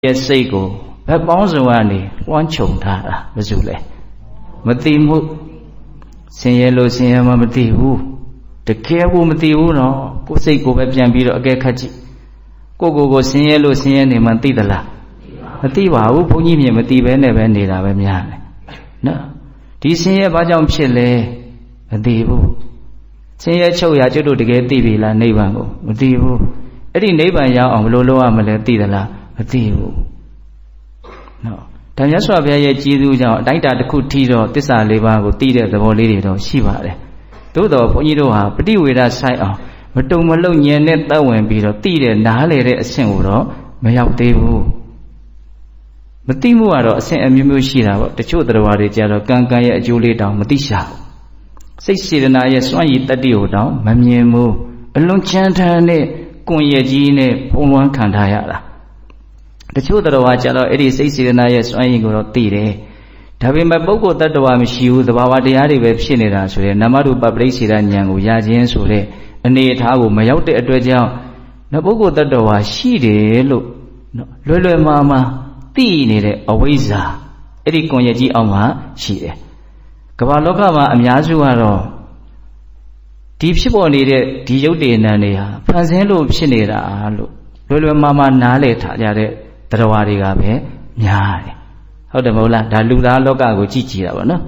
ရဲ့စိတ်ကိုဘက်ပေါင်းစုံကနေလွှမ်းခြုံထားတာမစုလဲမသိမှုဆင်းရဲလို့ဆင်းရဲမှမသိဘူးတကယ်ကိုမသိဘူးနော်ကိုယ်စိတ်ကိုပဲပြန်ပြီးတော့အကဲခတ်ကြည့်ကိုဆင်းရဲလို့ဆင်းရဲနေမှသိသလားမသိပါဘူးဘုန်းကြီးမြင်မသိပဲနဲ့ပဲနေတာပဲများတယ်နော်ဒီဆင်းရဲဘာကြောင့်ဖြစ်လဲမသိဘူးဆင်းရဲချုပ်ရာကျွတ်တို့တကယ်သိပြီလားနိဗ္ဗာန်ကိုမသိဘူးအဲ့ဒီနိဗ္ဗာန်ရောက်အောင်ဘယ်လိုလုပ်ရမလဲသိသလားမသိဘူးနော်ဒါမြတ်စွာဘုရားရဲ့ကျေးဇူးကြောင့်အတိုင်းအတာတစ်ခုထိတော့သစ္စာလေးပါးကိုသိတဲ့သဘောလေးတွေတော့ရှိပါတယ်သို့တော်ဘုန်းကြီးတို့ဟာပฏิဝေဒဆိုင်အောင်မတုံမလုံဉာဏ်နဲ့သက်ဝင်ပြီးတော့သိတဲ့နားလေတဲ့အဆင့်ကိုတော့မရောက်သေးဘူးမသိမှုကတော့အဆင့်အမျိုးမျိုးရှိတာပေါ့တချို့တရားတွေကြတော့ကံကံရဲ့အကျိုးလေးတောင်မသိရှာစိတ်စေတနာရဲ့စွမ်းရည်တတ္တိကိုတောင်မမြင်ဘူးအလွန်ချမ်းသာတဲ့ကွန်ရက်ကြီးနဲ့ဖုံးလွှမ်းခံထားရတာတချို့တရားကြတော့အဲ့ဒီစိတ်စေတနာရဲ့စွမ်းရည်ကိုတော့သိတယ်ဒါပေမဲ့ပုဂ္ဂိုလ်တ attva မရှိဘူးသဘာဝတရားတွေပဲဖြစ်နေတာဆိုရင်နာမရူပပရိစ္ဆေဒဉာဏ်ကိုရခြင်းဆိုတဲ့အနေအထားကိုမရောက်တဲ့အတွက်ကြောင့်နော်ပုဂ္ဂိုလ်တ attva ရှိတယ်လို့နော်လွယ်မှားသိနေတဲ့အဝိဇ္ဇာအဲ့ဒီကွန်ရက်ကြီးအောက်မှာရှိတယ်ကမ္ဘာလောကမှာအများစုကတော့ဒီဖြစ်ပေါ်နေတဲ့ဒီယုတ်တေနံတွေဟာဖန်ဆင်းလို့ဖြစ်နေတာလို့လွယ်မှားနားလည်ထားကြတဲ့တရားတွေကပဲများတယ်ဟုတ်တယ်မဟုတ်လားဒါလူသားလောကကိုကြည့်ကြည့်တာပေါ့နော်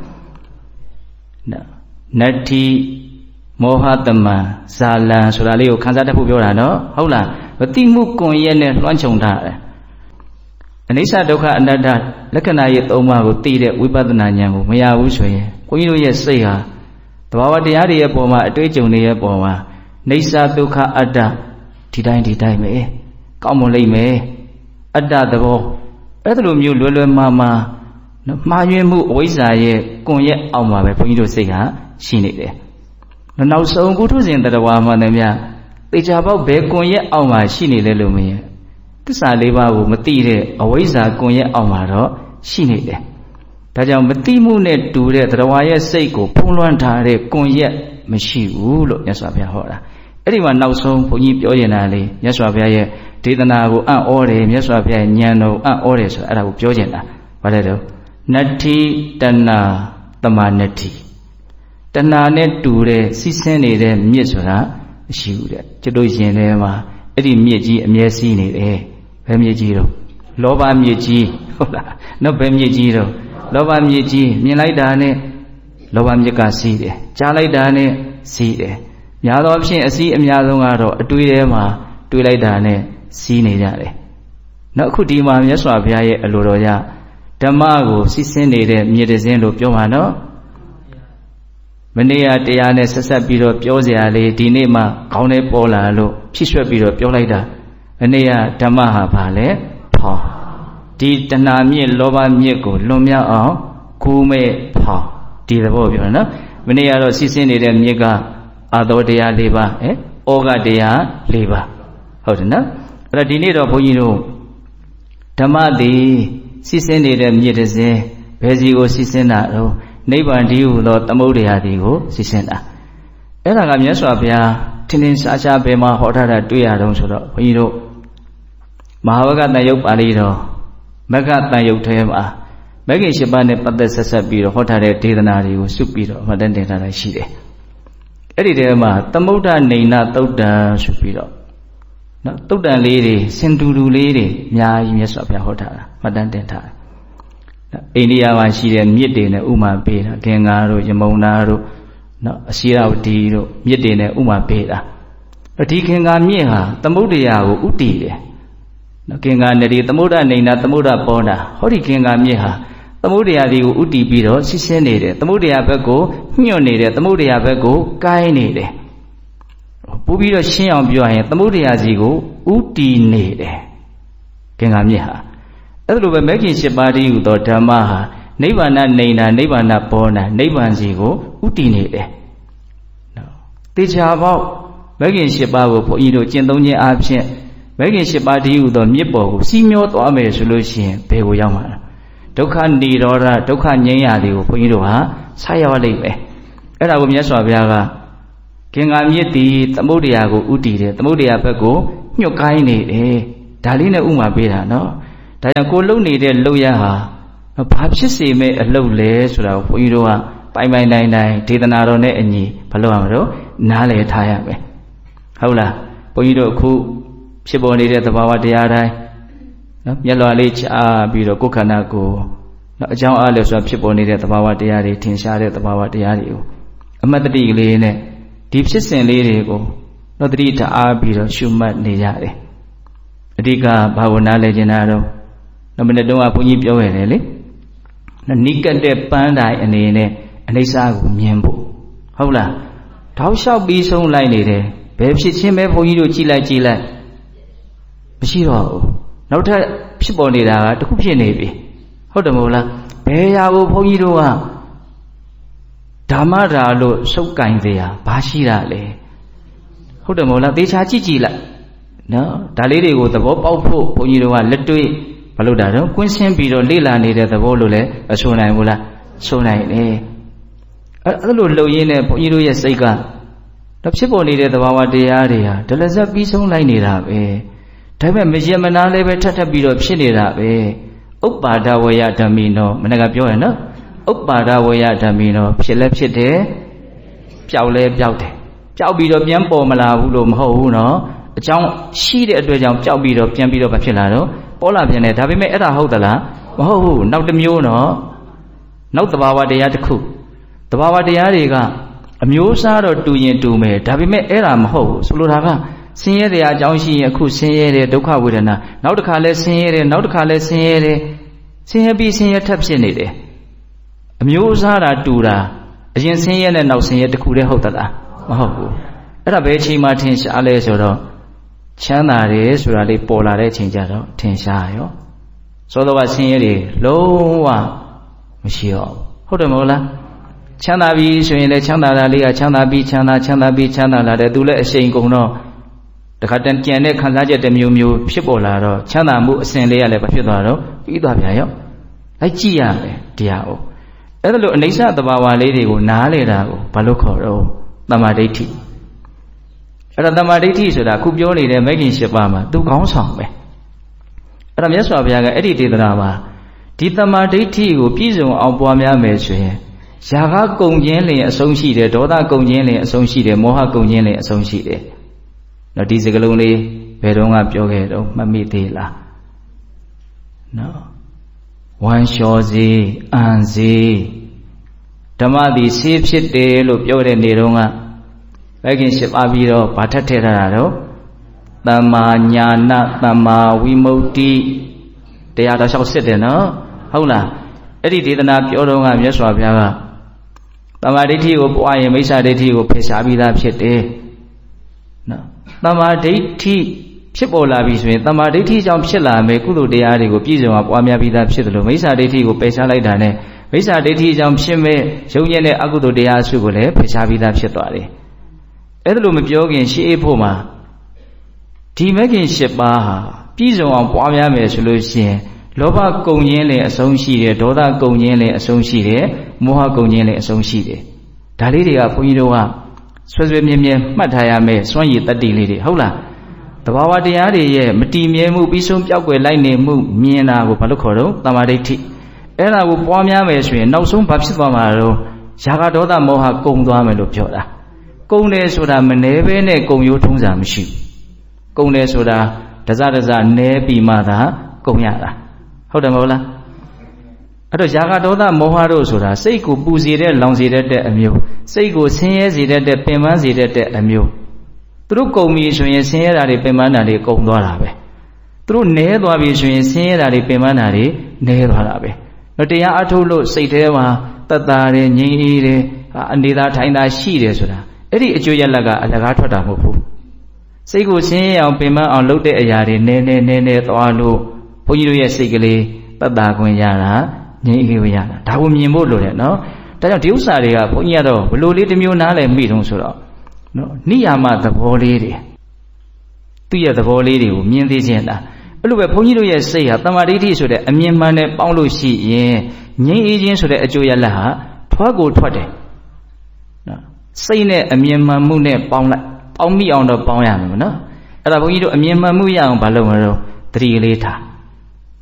နတ္ထိမောဟတမံဇာလံဆိုတာလေးကိုခန်းစားတတ်ဖို့ပြောတာနော်ဟုတ်လားမသိမှုကွန်ရက်နဲ့လွှမ်းခြုံထားတယ်အနိစ္စဒုက္ခအနတ္တလက္ခဏာရဲ့သုံးပါးကိုသိတဲ့ဝိပဿနာဉာဏ်ကိုမရဘူးဆိုရင်ဘုန်းကြီးတို့ရဲ့စိတ်ဟာသဘာဝတရားတွေရဲ့ပုံမှာအတွေ့အကြုံတွေရဲ့ပုံမှာနေဆာဒုက္ခအတ္တဒီတိုင်းပဲကောင်းမွန်လိမ့်မယ်အတ္တသဘောအဲ့ဒါလိုမျိုးလွယ်မှားမှားယွင်းမှုအဝိဇ္ဇာရဲ့ကွန်ရက်အောက်မှာပဲဘုန်းကြီးတို့စိတ်ဟာရှိနေတယ်နောက်ဆုံးကုထုဇဉ်တရားမှန်တယ်များတေချာပေါက်ဘယ်ကွန်ရက်အောက်မှာရှိနေလဲလို့မင်းသစ္စာလေးပါးကိုမသိတဲ့အဝိဇ္ဇာကွန်ရက်အောက်မှာတော့ရှိနေတယ်ဒါကြောင့်မသိမှုနဲ့တူတဲ့တရားရဲ့စိတ်ကိုဖုံးလွှမ်းထားတဲ့ကွန်ရက်မရှိဘူးလို့မြတ်စွာဘုရားဟောတာအဲ့ဒီမှာနောက်ဆုံးဘုန်းကြီးပြောနေတာလေမြတ်စွာဘုရားရဲ့ဒေသနာကိုအံ့ဩတယ်မြတ်စွာဘုရားဉာဏ်တော်အံ့ဩတယ်ဆိုအဲ့ဒါကိုပြောချင်တာဘာလဲတော့နတ္ထိတဏ္ဏတမနတ္ထိတဏှာနဲ့တူတဲ့စီးဆင်းနေတဲ့မြစ်ဆိုတာမရှိဘူးတဲ့ကျွတ်တို့ရင်ထဲမှာအဲ့ဒီမြစ်ကြီးအမြဲစီးနေတယ်ဘယ်မြစ်ကြီးတော့လောဘမြစ်ကြီးဟုတ်လားနော်ဘယ်မြစ်ကြီးတော့လောဘမြစ်ကြီးမြင်လိုက်တာနဲ့လောဘမြစ်ကစီးတယ်ကြားလိုက်တာနဲ့စီးတယ်များသောအားဖြင့်အစီးအများဆုံးကတော့အတွေးထဲမှာတွေးလိုက်တာနဲ့စီးနေကြတယ်နောက်အခုဒီမှာမြတ်စွာဘုရားရဲ့အလိုတော်ရဓမ္မကိုစီးဆင်းနေတဲ့မြေတစင်းလို့ပြောမှာနော်မနေ့ကတရားနဲ့ဆက်ဆက်ပြီးတော့ပြောစရာလေးဒီနေ့မှခေါင်းထဲပေါ်လာလို့ဖြစ်ရွှက်ပြီးတော့ပြောလိုက်တာမနေ့ကဓမ္မဟာဘာလဲဖောင်းဒီတဏှာမြစ်လောဘမြစ်ကိုလွန်မြောက်အောင်ကူးမဲ့ဖောင်းဒီသဘောပြောနော်မနေ့ကတော့စီးဆင်းနေတဲ့မြစ်ကအာသောတရား၄ပါးဩဃတရား၄ပါးဟုတ်တယ်နော်အဲ့တော့ဒီနေ့တော့ဘုန်းကြီးတို့ဓမ္မသည်စီးဆင်းနေတဲ့မြစ်တစ်စင်းဘယ်စီကိုစီးဆင်းတာတော့နိဗ္ဗာန်တည်းဟူသောသမုဒ္ဒရာသည်ကိုစီးဆင်းတာအဲ့ဒါကမြတ်စွာဘုရားထင်ထင်ရှားရှားဘယ်မှာဟောထားတာတွေ့ရတော့ဆိုတော့ဘုန်းကြီးတို့မဟာဝကတန်ယုတ်ပါဠိတော်မဂ္ဂတန်ယုတ်ထဲမှာမဂ္ဂင်၈ပါးနဲ့ပတ်သက်ဆက်ဆက်ပြီးတော့ဟောထားတဲ့ဒေသနာတွေကိုစုပြီးတော့မှတ်တမ်းတင်ထားတာရှိတယ်အဲ့ဒီထဲမှာသမုဒ္ဒနေနသုတ်တံဆိုပြီးတော့နော်သုတ်တံလေးတွေစင်တူတူလေးတွေအများကြီးမြတ်စွာဘုရားဟောထားတာမှတ်တမ်းတင်ထားတယ်အိန္ဒိယမှာရှိတဲ့မြစ်တွေနဲ့ဥမာပေးတာဂင်္ဂါတို့ယမုန်နာတို့နော်အရှိရဝတီတို့မြစ်တွေနဲ့ဥမာပေးတာဒီဂင်္ဂါမြစ်ဟာသမုဒ္ဒရာကိုဥတည်တယ်နော်ဂင်္ဂါနဲ့ဒီသမုဒ္ဒနေနာသမုဒ္ဒပောနာဟောဒီဂင်္ဂါမြစ်ဟာသမုဒ္ဒရာတွေကိုဥတည်ပြီးတော့ဆင်းဆင်းနေတယ်သမုဒ္ဒရာဘက်ကိုညွတ်နေတယ်သမုဒ္ဒရာဘက်ကိုကိုင်းနေတယ်ပို့ပြီးတော့ရှင်းအောင်ပြောရင်သမုဒ္ဒရာစီကိုဥတည်နေတယ်ဂင်္ဂါမြစ်ဟာအဲ့လိုပဲမဂ္ဂင်၈ပါးတည်းဟူသောဓမ္မဟာနိဗ္ဗာန်နေနာနိဗ္ဗာန်ဘောနာနိဗ္ဗာန်စီကိုဥတည်နေတယ်နော်တေချာပေါက်မဂ္ဂင်၈ပါးကိုဘုန်းကြီးတို့ကျင့်သုံးခြင်းအပြင်မဂ္ဂင်၈ပါးတည်းဟူသောမြစ်ပေါ်ကိုစီးမျောသွားမယ်ဆိုလို့ရှိရင်ဘယ်ကိုရောက်မှာလဲဒုက္ခនិရောဓဒုက္ခငြိမ်းရာတွေကိုဘုန်းကြီးတို့ဟာဆက်ရောက်လိမ့်မယ်အဲ့ဒါကိုမြတ်စွာဘုရားကဂင်္ဂါမြစ်သည်သမုဒ္ဒရာကိုဥတည်တယ်သမုဒ္ဒရာဘက်ကိုညှို့ကိုင်းနေတယ်ဒါလေးနဲ့ဥမာပေးတာနော်ဒါကြောင့်ကိုလုံနေတဲ့လုံရဟာဘာဖြစ်စေမဲ့အလုပ်လဲဆိုတာကိုဘုန်းကြီးတို့ကပိုင်ပိုင်နိုင်နိုင်ဒေသနာတော်နဲ့အညီဘာလို့ရမလို့နားလည်ထားရမယ်ဟုတ်လားဘုန်းကြီးတို့အခုဖြစ်ပေါ်နေတဲ့သဘာဝတရားတိုင်းနော်မျက်လွှာလေးချပြီးတော့ကိုယ်ခန္ဓာကိုနော်အကြောင်းအားလျော်စွာဖြစ်ပေါ်နေတဲ့သဘာဝတရားတွေထင်ရှားတဲ့သဘာဝတရားတွေကိုအမတ်တတိကလေးနဲ့ဒီဖြစ်စဉ်လေးတွေကိုနော်တတိထားပြီးတော့ရှုမှတ်နေရတယ်အဓိကဘာဝနာလဲကျင်တာတော့မနေ့တုန်းကဘုန်းကြီးပြောခဲ့တယ်လေနိကတ်တဲ့ပန်းတိုင်အနေနဲ့အနိစ္စကိုမြင်ဖို့ဟုတ်လားတောက်လျှောက်ပြီးဆုံးလိုက်နေတယ်ဘယ်ဖြစ်ချင်းပဲဘုန်းကြီးတို့ကြည်လိုက်မရှိတော့ဘူးနောက်ထပ်ဖြစ်ပေါ်နေတာကတခုဖြစ်နေပြီဟုတ်တယ်မဟုတ်လားဘယ်ရာကိုဘုန်းကြီးတို့ကဓမ္မရာလို့စုပ်ကင်သေးတာဘာရှိတာလဲဟုတ်တယ်မဟုတ်လားသေချာကြည့်လိုက်နော်ဒါလေးတွေကိုသဘောပေါက်ဖို့ဘုန်းကြီးတို့ကလက်တွေ့မလုပ်တာတော့ကွင်းဆင်းပြီးတော့လေ့လာနေတဲ့သဘောလို့လည်းအဆိုနိုင်ဘူးလားဆိုနိုင်တယ်အဲ့လိုလှုပ်ရင်းနဲ့ဘုန်းကြီးတို့ရဲ့စိတ်ကတော့ဖြစ်ပေါ်နေတဲ့သဘာဝတရားတွေဟာဒလဇက်ပြီးဆုံးလိုက်နေတာပဲဒါပေမဲ့မရေမနာလည်းပဲထပ်ပြီးတော့ဖြစ်နေတာပဲဥပ္ပါဒဝယဓမ္မိနောမနေ့ကပြောရနော်ဥပ္ပါဒဝယဓမ္မိနောဖြစ်လဲဖြစ်တယ်ပျောက်လဲပျောက်တယ်ပျောက်ပြီးတော့ပြန်ပေါ်မလာဘူးလို့မဟုတ်ဘူးနော်အကြောင်းရှိတဲ့အတွက်ကြောင့်ပျောက်ပြီးတော့ပြန်ပြီးတော့ဖြစ်လာတော့ပေါ်လာပြန်တယ်ဒါပေမဲ့အဲ့ဒါဟုတ်သလားမဟုတ်ဘူးနောက်တစ်မျိုးနော်နောက်သဘာဝတရားတစ်ခုသဘာဝတရားတွေကအမျိုးအစားတော့တူရင်တူမယ်ဒါပေမဲ့အဲ့ဒါမဟုတ်ဘူးဆိုလိုတာကဆင်းရဲတဲ့အကြောင်းရှိရင်အခုဆင်းရဲတဲ့ဒုက္ခဝေဒနာနောက်တစ်ခါလဲဆင်းရဲတယ်နောက်တစ်ခါလဲဆင်းရဲတယ်ဆင်းရဲပြီးဆင်းရဲထပ်ဖြစ်နေတယ်အမျိုးအစားတာတူတာအရင်ဆင်းရဲနဲ့နောက်ဆင်းရဲတစ်ခုတည်းဟုတ်သလားမဟုတ်ဘူးအဲ့ဒါဘယ်အချိန်မှထင်ရှားလဲဆိုတော့ချမ်းသာတယ်ဆိုတာလေးပေါ်လာတဲ့အချိန်ကျတော့ထင်ရှားရောသောတော်ကဆင်းရဲတွေလုံးဝမရှိတော့ဟုတ်တယ်မဟုတ်လားချမ်းသာပြီဆိုရင်လည်းချမ်းသာတာလေးကချမ်းသာပြီးချမ်းသာပြီးချမ်းသာလာတယ်သူလည်းအရှိန်ကုန်တော့တခါတန်ကြံတဲ့ခံစားချက်တစ်မျိုးမျိုးဖြစ်ပေါ်လာတော့ချမ်းသာမှုအစဉ်လေးရလည်းမဖြစ်သွားတော့ပြီးသွားပြန်ရောလိုက်ကြည့်ရမယ်တရားကိုအဲ့ဒါလို့အနိစ္စသဘာဝလေးတွေကိုနားလေတာကိုဘာလို့ခေါ်တော့တမာဒိဋ္ဌိအဲ့ဒါတမာဒိဋ္ဌိဆိုတာခုပြောနေတဲ့မဂ္ဂင်၈ပါးမှာသူခေါင်းဆောင်ပဲအဲ့ဒါမြတ်စွာဘုရားကအဲ့ဒီဒေသနာမှာဒီတမာဒိဋ္ဌိကိုပြည့်စုံအောင်ပွားများမယ်ဆိုရင်ຢာကကုံခြင်းလင်အဆုံးရှိတယ်ဒေါသကုံခြင်းလင်အဆုံးရှိတယ်မောဟကုံခြင်းလင်အဆုံးရှိတယ်နော်ဒီစကားလုံးလေးဘယ်တော့မှပြောခဲ့တော့မှတ်မိသေးလားနော်ဝမ်းလျှောစေအံစေဓမ္မသည်ဆေးဖြစ်တယ်လို့ပြောတဲ့နေတော့ကဘယ်ခင်၈ပါးပြီးတော့ဗာထက်ထည့်ထားတာတော့သမ္မာညာနာသမ္မာဝိမု ക്തി တရားတော်လျှောက်စစ်တယ်နော်ဟုတ်လားအဲ့ဒီဒေသနာပြောတော့ကမြတ်စွာဘုရားကသမ္မာဒိဋ္ဌိကိုပွားရင်မိစ္ဆာဒိဋ္ဌိကိုဖယ်ရှားပြီးသားဖြစ်တယ်နော်သမ္မာဒိဋ္ဌိဖြစ်ပေါ်လာပြီဆိုရင်သမ္မာဒိဋ္ဌိကြောင့်ဖြစ်လာမယ်ကုသိုလ်တရားတွေကိုပြည့်စုံအောင်ပွားများပြီးသားဖြစ်တယ်လို့မိစ္ဆာဒိဋ္ဌိကိုပယ်ရှားလိုက်တာနဲ့မိစ္ဆာဒိဋ္ဌိကြောင့်ဖြစ်မဲ့ယုံညံ့တဲ့အကုသိုလ်တရားအစုကိုလည်းဖယ်ရှားပြီးသားဖြစ်သွားတယ်အဲ့ဒါလို့မပြောခင်ရှေးဖို့မှာဒီမဂ္ဂင်၈ပါးဟာပြည့်စုံအောင်ပွားများမယ်ဆိုလို့ရှိရင်လောဘကုံခြင်းလည်းအဆုံးရှိတယ်ဒေါသကုံခြင်းလည်းအဆုံးရှိတယ်မောဟကုံခြင်းလည်းအဆုံးရှိတယ်ဒါလေးတွေကဘုန်းကြီးတို့ကဆွဲဆွဲမြဲမြဲမှတ်ထားရမယ်စွန့်ရည်တတ္တိလေးတွေဟုတ်လားတဘာဝတရားတွေရဲ့မတည်မြဲမှုပြီးဆုံးပြောက်ွယ်လိုက်နေမှုမြင်တာကိုဘာလို့ခေါ်တော့တမာဒိဋ္ဌိအဲ့ဒါကိုပွားများမယ်ဆိုရင်နောက်ဆုံးဘာဖြစ်သွားမှာတော့ຢာကဒေါသမောဟကုံသွားမယ်လို့ပြောတာကုံတယ်ဆိုတာမနှဲပဲနဲ့ကုံရိုးထုံးစာမရှိဘူးကုံတယ်ဆိုတာတစတစနဲပြီးမှသာကုံရတာဟုတ်တယ်မဟုတ်လားအဲ့တော့ຢာကဒေါသမောဟတို့ဆိုတာစိတ်ကိုပူစေတဲ့လောင်စေတဲ့အမျိုးစိတ်ကိုဆင်းရဲစေတဲ့ပင်ပန်းစေတဲ့အမျိုးသူတို့ကုံပြီဆိုရင်ဆင်းရဲတာတွေပင်ပန်းတာတွေကုံသွားတာပဲသူတို့နဲသွားပြီဆိုရင်ဆင်းရဲတာတွေပင်ပန်းတာတွေနဲသွားတာပဲတော့တရားအထုတ်လို့စိတ်ထဲမှာတတ်တာတယ်ငြိမ်းအေးတယ်အနေသာထိုင်သာရှိတယ်ဆိုတာအဲ့ဒီအကျိုးရလဒ်ကအလကားထွက်တာမဟုတ်ဘူးစိတ်ကိုဆင်းရဲအောင်ပင်ပန်းအောင်လုပ်တဲ့အရာတွေနဲသွားလို့ဘုန်းကြီးတို့ရဲ့စိတ်ကလေးတတ်တာခွင့်ရတာငြိမ်းအေးခွင့်ရတာဒါကိုမြင်ဖို့လိုတယ်နော်ဒါကြောင့်ဒီဥစ္စာတွေကဘုန်းကြီးကတော့ဘလို့လေးတစ်မျိုးနားလည်မိတုံးဆိုတော့နော်နိယာမသဘောလေးတွေသူ့ရဲ့သဘောလေးတွေကိုမြင်သိခြင်းလားအဲ့လိုပဲဘုန်းကြီးတို့ရဲ့စိတ်ဟာတမာဒိဋ္ဌိဆိုတဲ့အမြင်မှန်နဲ့ပေါင်းလို့ရှိရင်ငြိမ်းအေးခြင်းဆိုတဲ့အကျိုးရလဒ်ဟာထွက်ကိုထွက်တယ်နော်စိတ်နဲ့အမြင်မှန်မှုနဲ့ပေါင်းလိုက်ပေါင်းမိအောင်တော့ပေါင်းရမယ်နော်အဲ့ဒါဘုန်းကြီးတို့အမြင်မှန်မှုရအောင်မလုပ်မလို့သတိကလေးထား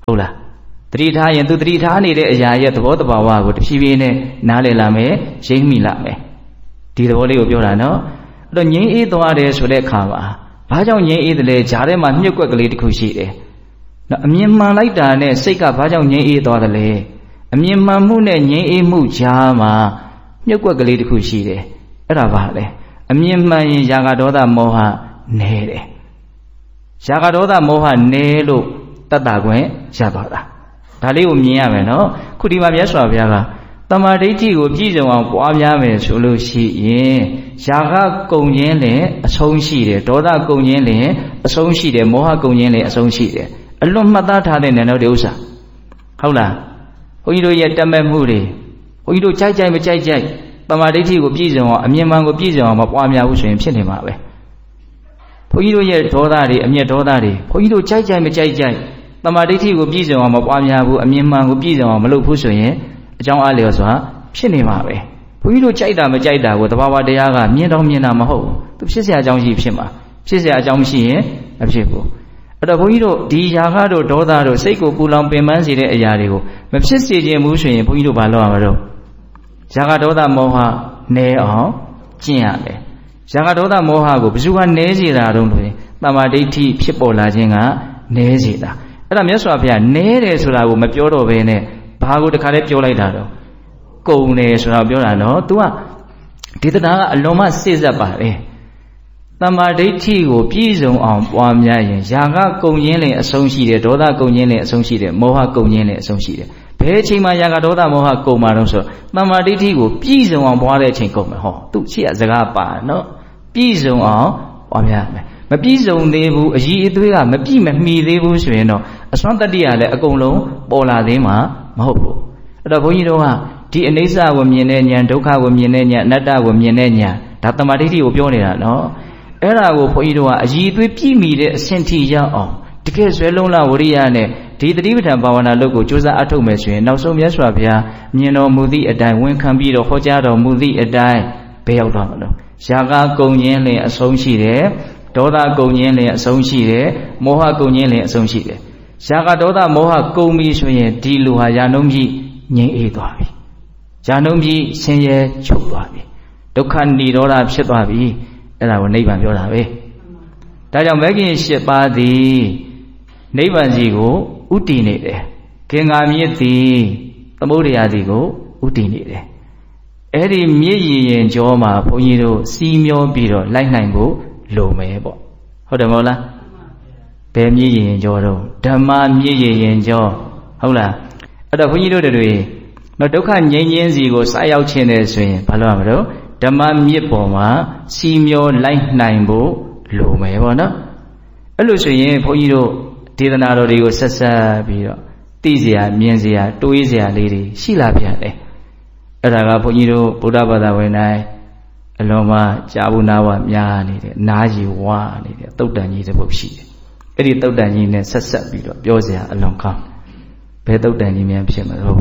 ဟုတ်လားတတိထားရင်သူတတိထားနေတဲ့အရာရဲ့သဘောတဘာဝကိုတဖြည်းဖြည်းနဲ့နားလည်လာမယ်ရိပ်မိလာမယ်ဒီသဘောလေးကိုပြောတာနော်အဲ့တော့ငြိမ်းအေးသွားတယ်ဆိုတဲ့အခါမှာဘာကြောင့်ငြိမ်းအေးတယ်လဲဂျားထဲမှာမြှုပ်ကွက်ကလေးတစ်ခုရှိတယ်နော်အမြင်မှန်လိုက်တာနဲ့စိတ်ကဘာကြောင့်ငြိမ်းအေးသွားတယ်လဲအမြင်မှန်မှုနဲ့ငြိမ်းအေးမှုကြားမှာမြှုပ်ကွက်ကလေးတစ်ခုရှိတယ်အဲ့ဒါဘာလဲအမြင်မှန်ရင်ရာဂဒေါသမောဟနဲတယ်ရာဂဒေါသမောဟနဲလို့တတ်တာခွင့်ရသွားတာဒါလေးကိုမြင်ရမယ်နော်ခုဒီမှာမြတ်စွာဘုရားကတမာဒိဋ္ဌိကိုပြည့်စုံအောင်ပွားများမယ်ဆိုလို့ရှိရင်ရာဂကုန်ခြင်းလည်းအဆုံးရှိတယ်ဒေါသကုန်ခြင်းလည်းအဆုံးရှိတယ်မောဟကုန်ခြင်းလည်းအဆုံးရှိတယ်အလွန်မှတ်သားထားတဲ့နော်ဒီဥစ္စာဟုတ်လားဘုန်းကြီးတို့ရဲ့တတ်မဲ့မှုတွေဘုန်းကြီးတို့ကြိုက်ကြိုက်မကြိုက်ကြိုက်တမာဒိဋ္ဌိကိုပြည့်စုံအောင်အမြင်မှန်ကိုပြည့်စုံအောင်မပွားများဘူးဆိုရင်ဖြစ်နေမှာပဲဘုန်းကြီးတို့ရဲ့ဒေါသတွေအမျက်ဒေါသတွေဘုန်းကြီးတို့ကြိုက်ကြိုက်မကြိုက်ကြိုက်တမာဒိဋ္ဌိကိုပြည့်စုံအောင်မပွားများဘူးအမြင်မှန်ကိုပြည့်စုံအောင်မလုပ်ဘူးဆိုရင်အကြောင်းအားလျော်စွာဖြစ်နေမှာပဲဘုန်းကြီးတို့ကြိုက်တာမကြိုက်တာကိုတဘာဝတရားကမြင်တော့မြင်တာမဟုတ်ဘူးသူဖြစ်เสียအကြောင်းရှိဖြစ်မှာဖြစ်เสียအကြောင်းမရှိရင်မဖြစ်ဘူးအဲ့တော့ဘုန်းကြီးတို့ဒီຢာခတို့ဒေါသတို့စိတ်ကိုပူလောင်ပင်ပန်းစေတဲ့အရာတွေကိုမဖြစ်စေခြင်းဘူးဆိုရင်ဘုန်းကြီးတို့ဘာလုပ်ရမှာတော့ຢာခဒေါသမောဟနည်းအောင်ကျင့်ရတယ်ຢာခဒေါသမောဟကိုဘယ်သူကနည်းစေတာတုံးလို့တမာဒိဋ္ဌိဖြစ်ပေါ်လာခြင်းကနည်းစေတာအဲ့ဒါမြတ်စွာဘုရားနည်းတယ်ဆိုတာကိုမပြောတော့ဘဲနဲ့ဘာကိုတခါလဲပြောလိုက်တာတော့ကုန်တယ်ဆိုတာပြောတာနော် तू ကဒီတရားကအလွန်မှစိတ်ဆက်ပါလေတမာဒိဋ္ဌိကိုပြည့်စုံအောင်ပွားများရင်ຢာကကုန်ခြင်းလည်းအဆုံးရှိတယ်ဒေါသကုန်ခြင်းလည်းအဆုံးရှိတယ်မောဟကုန်ခြင်းလည်းအဆုံးရှိတယ်ဘယ်အချိန်မှຢာကဒေါသမောဟကုန်မှာတော့ဆိုတမာဒိဋ္ဌိကိုပြည့်စုံအောင်ပွားတဲ့အချိန်ကုန်မယ်ဟောသူရှိရစကားပါနော်ပြည့်စုံအောင်ပွားများမယ်မပြည့်စုံသေးဘူးအည်အသွေးကမပြည့်မမီသေးဘူးဆိုရင်တော့အစွမ်းတတ္တိကလည်းအကုန်လုံးပေါ်လာသေးမှာမဟုတ်ဘူးအဲ့တော့ဘုန်းကြီးတို့ကဒီအနိစ္စကိုမြင်တဲ့ဉာဏ်ဒုက္ခကိုမြင်တဲ့ဉာဏ်အနတ္တကိုမြင်တဲ့ဉာဏ်ဒါတမာဒိဋ္ဌိကိုပြောနေတာနော်အဲ့ဒါကိုဘုန်းကြီးတို့ကအည်အသွေးပြည့်မီတဲ့အဆင့်ထိရောက်အောင်တကယ်ဆွဲလုံးလာဝရိယနဲ့ဒီတတိပဋ္ဌာန်ဘာဝနာလုပ်ကိုကြိုးစားအထောက်မယ်ဆိုရင်နောက်ဆုံးမြတ်စွာဘုရားမြင်တော်မူသည့်အတိုင်းဝန်ခံပြီးတော့ဟောကြားတော်မူသည့်အတိုင်းဘယ်ရောက်တော့မလို့ຢာကကုန်ခြင်းလည်းအဆုံးရှိတယ်ဒေါသကုန်ခြင်းလည်းအဆုံးရှိတယ်မောဟကုန်ခြင်းလည်းအဆုံးရှိတယ်ຢာကဒေါသမောဟကုန်ပြီဆိုရင်ဒီလူဟာယာနှုံးကြီးငြိမ်းအေးသွားပြီယာနှုံးကြီးဆင်းရဲချုပ်သွားပြီဒုက္ခនិရောဓဖြစ်သွားပြီအဲ့ဒါကိုနိဗ္ဗာန်ပြောတာပဲဒါကြောင့်မဂ္ဂင်၈ပါးသည်နိဗ္ဗာန်စီကိုဥတည်နေတယ်ဂင်္ဂါမြစ်သည်သမုဒ္ဒရာစီကိုဥတည်နေတယ်အဲ့ဒီမြစ်ရည်ရင်ကြောမှာဘုန်းကြီးတို့စီးမျောပြီးတော့လိုက်နိုင်ဖို့လိုမယ်ပေါ့ဟုတ်တယ်မဟုတ်လားဘယ်မြည်ရင်ကြောတော့ဓမ္မမြည်ရင်ကြောဟုတ်လားအဲ့တော့ဘုန်းကြီးတို့တွေတော့ဒုက္ခငြိမ်းခြင်းစီကိုစရောက်ခြင်းတယ်ဆိုရင်ဘာလို့ရမလို့ဓမ္မမြစ်ပေါ်မှာစီမျောလိုက်နိုင်ဖို့လိုမယ်ပေါ့နော်အဲ့လိုဆိုရင်ဘုန်းကြီးတို့ဒေသနာတော်တွေကိုဆက်ဆက်ပြီးတော့သိစရာမြင်စရာတွေးစရာလေးတွေရှိလာပြန်တယ်အဲ့ဒါကဘုန်းကြီးတို့ဗုဒ္ဓဘာသာဝင်တိုင်းအလွန်မှကြာဘူးနာဝများနေတယ်နားကြီးဝါနေတယ်တုတ်တန်ကြီးတစ်ပုဒ်ရှိတယ်အဲ့ဒီတုတ်တန်ကြီးနဲ့ဆက်ဆက်ပြီးတော့ပြောစရာအလွန်ကောင်းဘယ်တုတ်တန်ကြီးများဖြစ်မလို့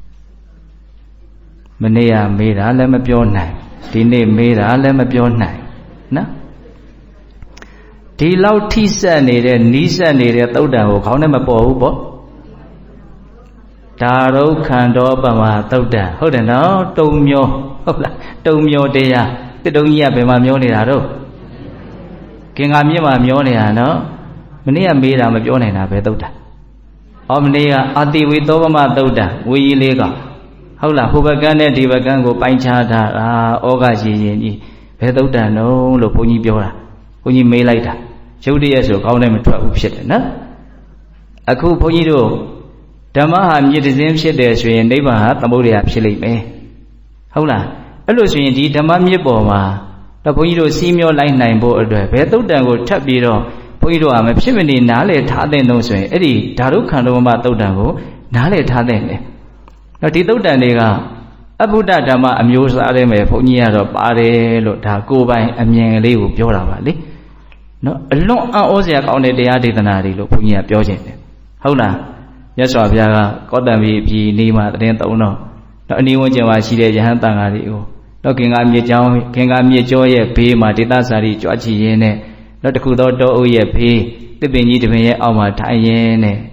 မနေ့ကမေးတာလည်းမပြောနိုင်ဒီနေ့မေးတာလည်းမပြောနိုင်နော်ဒီလောက်ထိဆက်နေတဲ့နီးဆက်နေတဲ့တုတ်တန်ကိုခေါင်းနဲ့မပေါ်ဘူးပေါ့ဒါရုခန္တောပမသုတ်တံဟုတ်တယ်နော်တုံမျောဟုတ်လားတုံမျောတရားတစ်တုံကြီးကဘယ်မှာမျောနေတာတော့ကင်္ဂါမြစ်မှာမျောနေတာနော်မနေ့ကမေးတာမပြောနိုင်တာပဲသုတ်တံဟောမနေ့ကအတိဝေသောပမသုတ်တံဝေကြီးလေးကဟုတ်လားဟိုဘကန်းနဲ့ဒီဘကန်းကိုပိုင်းခြားထားတာဩဃရှိရင်ကြီးဘယ်သုတ်တံတော့လို့ဘုန်းကြီးပြောတာဘုန်းကြီးမေးလိုက်တာရုပ်တရက်ဆိုကောင်းတယ်မထွက်ဘူးဖြစ်တယ်နော်အခုဘုန်းကြီးတို့ဓမ္မဟာမြစ်တစင်းဖြစ်တယ်ဆိုရင်နိဗ္ဗာန်ဟာသမုဒ္ဒရာဖြစ်လိမ့်မယ်ဟုတ်လားအဲ့လိုဆိုရင်ဒီဓမ္မမြစ်ပေါ်မှာတော့ဘုန်းကြီးတို့စီးမျောလိုက်နိုင်ဖို့အတွက်ဘယ်သုတ်တံကိုထပ်ပြီးတော့ဘုန်းကြီးတို့ကမဖြစ်မနေနားလေထားတဲ့တော့ဆိုရင်အဲ့ဒီဓာတုခန္ဓာမသုတ်တံကိုနားလေထားတဲ့တယ်တော့ဒီသုတ်တံတွေကအဘုဒ္ဓဓမ္မအမျိုးအစားတွေမဲ့ဘုန်းကြီးကတော့ပါတယ်လို့ဒါကိုယ်ပိုင်အမြင်လေးကိုပြောတာပါလေနော်အလွန်အံ့ဩစရာကောင်းတဲ့တရားဒေသနာတွေလို့ဘုန်းကြီးကပြောခြင်းတယ်ဟုတ်လားမြတ်စွာဘုရားကကောတံပြည်ပြည်နေမှာတရင်သုံးတော့အနီးဝန်းကျင်မှာရှိတဲ့ယဟန်တန်ဃာတွေကိုတော့ကင်္ဂါမြေကျောင်းကင်္ဂါမြေကျောရဲ့ဘေးမှာဒေသစာရီကြွားချရင်းနဲ့တော့တခုသောတောအုပ်ရဲ့ဘေးတစ်ပင်ကြီးတစ်ပင်ရဲ့အောက်မှာထိုင်ရင်းနဲ့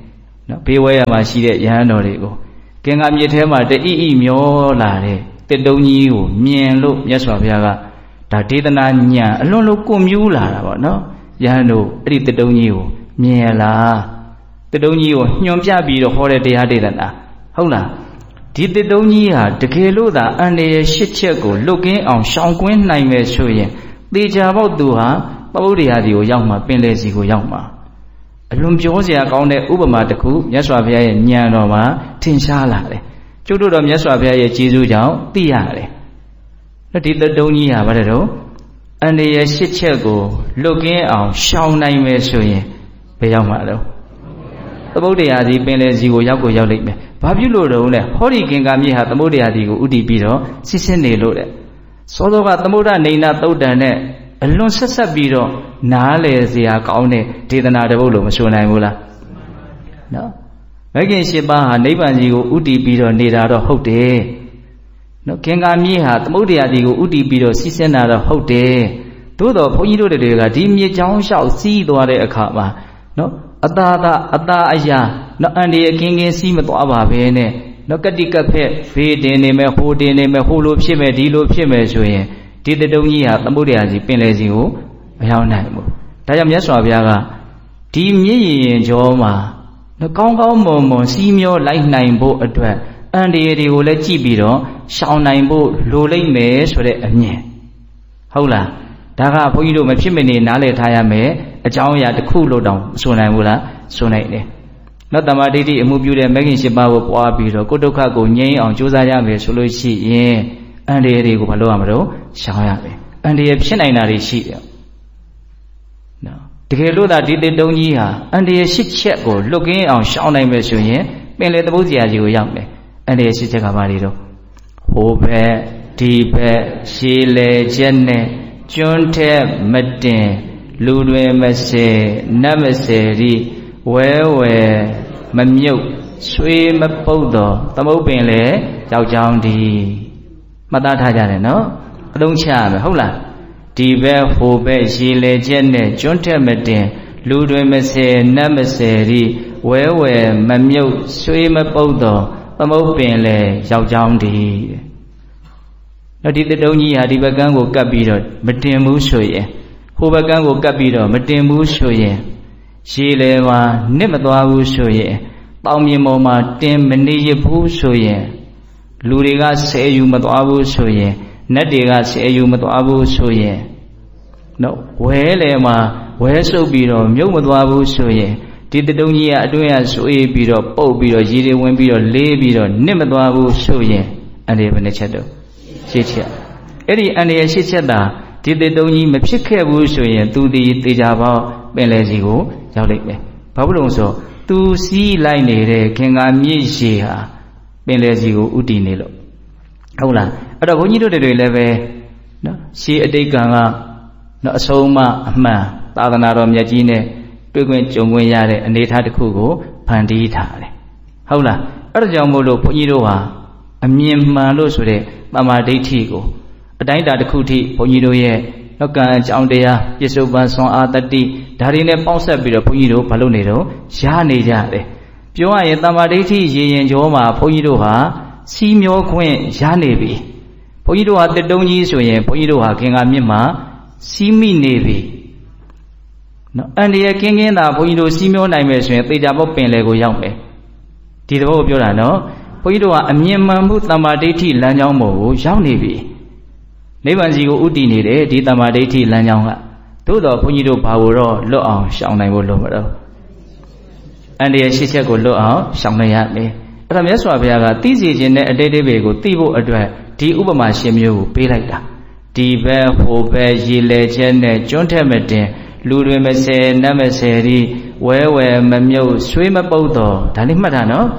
နော်ဘေးဝဲရမှာရှိတဲ့ယဟန်တော်တွေကိုကင်္ဂါမြစ်ထဲမှာတအိအိမျောလာတဲ့တစ်တုံးကြီးကိုမြင်လို့မြတ်စွာဘုရားကဒါဒေသနာညံအလွန်လို့ကွန်မြူးလာတာပေါ့နော်ယဟန်တို့အဲ့ဒီတစ်တုံးကြီးကိုမြင်လားတစ်တုံးကြီးကိုညွှန်ပြပြီးတော့ဟောတဲ့တရားဒေသနာဟုတ်လားဒီတစ်တုံးကြီးဟာတကယ်လို့သာအန္တရာယ်ရှစ်ချက်ကိုလွတ်ကင်းအောင်ရှောင်ကွင်းနိုင်မယ်ဆိုရင်သေချာပေါက်သူဟာသမုဒ္ဒရာဒီကိုရောက်မှာပင်လယ်စီကိုရောက်မှာအလွန်ပြောစရာကောင်းတဲ့ဥပမာတစ်ခုမြတ်စွာဘုရားရဲ့ဉာဏ်တော်မှာထင်ရှားလာတယ်ကျုပ်တို့တော့မြတ်စွာဘုရားရဲ့ကျေးဇူးကြောင့်သိရတယ်ဒီတစ်တုံးကြီးဟာဘာလဲတော့အန္တရာယ်ရှစ်ချက်ကိုလွတ်ကင်းအောင်ရှောင်နိုင်မယ်ဆိုရင်ဘယ်ရောက်မှာလဲသမုဒ္ဒရာဒီပင်လယ်စီကိုရောက်လိမ့်မယ်ဘာဖြစ်လို့တော့လဲဟောဒီကင်္ဂါမြေဟာသမုဒ္ဒရာဒီကိုဥတည်ပြီးတော့စစ်စစ်နေလို့တဲ့စောစောကသမုဒ္ဒနေနာသုတ်တန်နဲ့အလွန်ဆက်ပြီးတော့နားလေစရာကောင်းတဲ့ဒေသနာတစ်ပုဒ်လို့မဆိုနိုင်ဘူးလားနော်မဂ္ဂင်၈ပါးဟာနိဗ္ဗာန်ကြီးကိုဥတည်ပြီးတော့နေတာတော့ဟုတ်တယ်နော်ကင်္ဂါမြေဟာသမုဒ္ဒရာဒီကိုဥတည်ပြီးတော့စီးဆင်းတာတော့ဟုတ်တယ်သို့တော့ဘုန်းကြီးတို့တွေကဒီမြေချောင်းလျှောက်စီးသွားတဲ့အခါမှာနော်အသာအရာနော်အန္တရာယ်ကင်းစီးမသွားပါဘဲနဲ့နော်ကတိကဖက်ဖေးတင်နေမယ်ဟိုတင်နေမယ်ဟိုလိုဖြစ်မယ်ဒီလိုဖြစ်မယ်ဆိုရင်ဒီတတုံးကြီးဟာသမုဒ္ဒရာကြီးပင်လယ်စီကိုမရောက်နိုင်ဘူးဒါကြောင့်မြတ်စွာဘုရားကဒီမြင့်ရင်ကျော်မှာကောင်းကောင်းမွန်မွန်စီးမျောလိုက်နိုင်ဖို့အတွက်အန္တရာယ်တွေကိုလည်းကြည့်ပြီးတော့ရှောင်နိုင်ဖို့လိုလိမ့်မယ်ဆိုတဲ့အမြင်ဟုတ်လားဒါကဘုန်းကြီးတို့မဖြစ်မနေနားလည်ထားရမယ်အကြောင်းအရာတစ်ခုလို့တောင်မဆိုနိုင်ဘူးလားဆိုနိုင်တယ်နောက်တမ္မာဒိဋ္ဌိအမှုပြုတဲ့မဂ္ဂင်၈ပါးကိုပွားပြီးတော့ကိုယ်ဒုက္ခကိုငြိမ်းအောင်ကြိုးစားရမယ်ဆိုလို့ရှိရင်အန္တရာယ်တွေကိုမလုပ်ရမလို့ရှောင်ရမယ်အန္တရာယ်ဖြစ်နိုင်တာတွေရှိတယ်နော်တကယ်လို့သာဒီတစ်တုံးကြီးဟာအန္တရာယ်ရှစ်ချက်ကိုလွတ်ကင်းအောင်ရှောင်နိုင်မယ်ဆိုရင်ပင်လေသမုဒ္ဒရာကြီးကိုရောက်မယ်အန္တရာယ်ရှစ်ချက်ကဘာတွေတော့ဟိုဘက်ဒီဘက်ရှည်လေချက်နဲ့ကျွန်းထက်မတင်လူတွေမစဲနတ်မစဲရီဝဲမမြုပ်ဆွေးမပုတ်တော်သမုတ်ပင်လေယောက်ျောင်းဒီမှတ်သားထားကြတယ်နော်အလုံးချရမယ်ဟုတ်လားဒီဘက်ဟိုဘက်ရှည်လေချက်နဲ့ကျွန်းထက်မတင်လူတွေမစဲနတ်မစဲရီဝဲမမြုပ်ဆွေးမပုတ်တော်သမုတ်ပင်လေယောက်ျောင်းဒီနော်ဒီတုံးကြီးဟာဒီဘက်ကန်းကိုကပ်ပြီးတော့မတင်ဘူးဆိုရင်ဟိုဘက်ကန်းကိုကပ်ပြီးတော့မတင်ဘူးဆိုရင်ရှည်လေမှာနစ်မသွားဘူးဆိုရင်တောင်မြေပေါ်မှာတင်မနေရဘူးဆိုရင်လူတွေကဆဲယူမသွားဘူးဆိုရင်နတ်တွေကဆဲယူမသွားဘူးဆိုရင်နော်ဝဲလေမှာဝဲဆုပ်ပြီးတော့မြုပ်မသွားဘူးဆိုရင်ဒီတုံးကြီးကအတွင်းကဆွေးပြီးတော့ပုတ်ပြီးတော့ရေတွေဝင်ပြီးတော့လေးပြီးတော့နစ်မသွားဘူးဆိုရင်အန္တရာယ်ဘယ်နှချက်တော့ရှစ်ချက်အဲ့ဒီအန္တရာယ်ရှစ်ချက်သာဒီတစ်တုံးကြီးမဖြစ်ခဲ့ဘူးဆိုရင်သူဒီသေချာပေါက်ပင်လယ်စီကိုရောက်လိမ့်မယ်ဘာဖြစ်လို့ဆိုသူစီးလိုက်နေတဲ့ခင်္ဂါမြစ်ရေဟာပင်လယ်စီကိုဥတည်နေလို့ဟုတ်လားအဲ့တော့ဘုန်းကြီးတို့တွေလည်းပဲနော်ရှေးအတိတ်ကံကနော်အဆုံးမအမှန်သာသနာတော်မြတ်ကြီးနဲ့တွေ့ခွင့်ကြုံခွင့်ရတဲ့အနေအထားတစ်ခုကိုဖန်တီးထားတယ်ဟုတ်လားအဲ့ဒါကြောင့်မို့လို့ဘုန်းကြီးတို့ဟာအမြင်မှန်လို့ဆိုတဲ့တမ္မာဒိဋ္ဌိကိုအတိုင်းအတာတစ်ခုထိဘုန်းကြီးတို့ရဲ့နောက်ကံအကြောင်းတရားပြစ္ဆုတ်ပန်ဆွမ်းအားတတိဒါတွေနဲ့ပေါင်းဆက်ပြီးတော့ဘုန်းကြီးတို့ဘာလုပ်နေတော့ရနေကြတယ်ပြောရရင်တမ္မာဒိဋ္ဌိရေရင်ကျော်မှာဘုန်းကြီးတို့ဟာစီးမျောခွင့်ရနေပြီဘုန်းကြီးတို့ဟာတစ်တုံးကြီးဆိုရင်ဘုန်းကြီးတို့ဟာခင်္ဂါမြစ်မှာစီးမိနေပြီနော်အန္တရာယ်ကင်းသာဘုန်းကြီးတို့စီးမျောနိုင်မယ်ဆိုရင်သေချာပေါက်ပင်လေကိုရောက်မယ်ဒီသဘောကိုပြောတာနော်ဘုန်းကြီးတို့ကအမြင်မှန်မှုတမ္မာဒိဋ္ဌိလမ်းကြောင်းပေါ်ကိုရောက်နေပြီနိဗ္ဗာန်စီကိုဥတည်နေတယ်ဒီတမ္မာဒိဋ္ဌိလမ်းကြောင်းကသို့တော်ဘုန်းကြီးတို့ဘာလို့တော့လွတ်အောင်ရှောင်နိုင်ဖို့လိုမလို့အန္တရာယ်ရှစ်ချက်ကိုလွတ်အောင်ရှောင်နိုင်ရမယ်အဲ့ဒါမြတ်စွာဘုရားကသိစေခြင်းနဲ့အတိတ်တွေကိုသိဖို့အတွက်ဒီဥပမာရှင်မျိုးကိုပေးလိုက်တာဒီဘက်ဟိုဘက်ရေလေချက်နဲ့ကျွန်းထက်မတင်လူတွေမစဲနတ်မစဲဒီဝဲမမြုပ်ဆွေးမပုတ်တော်ဒါလေးမှတ်တာနော်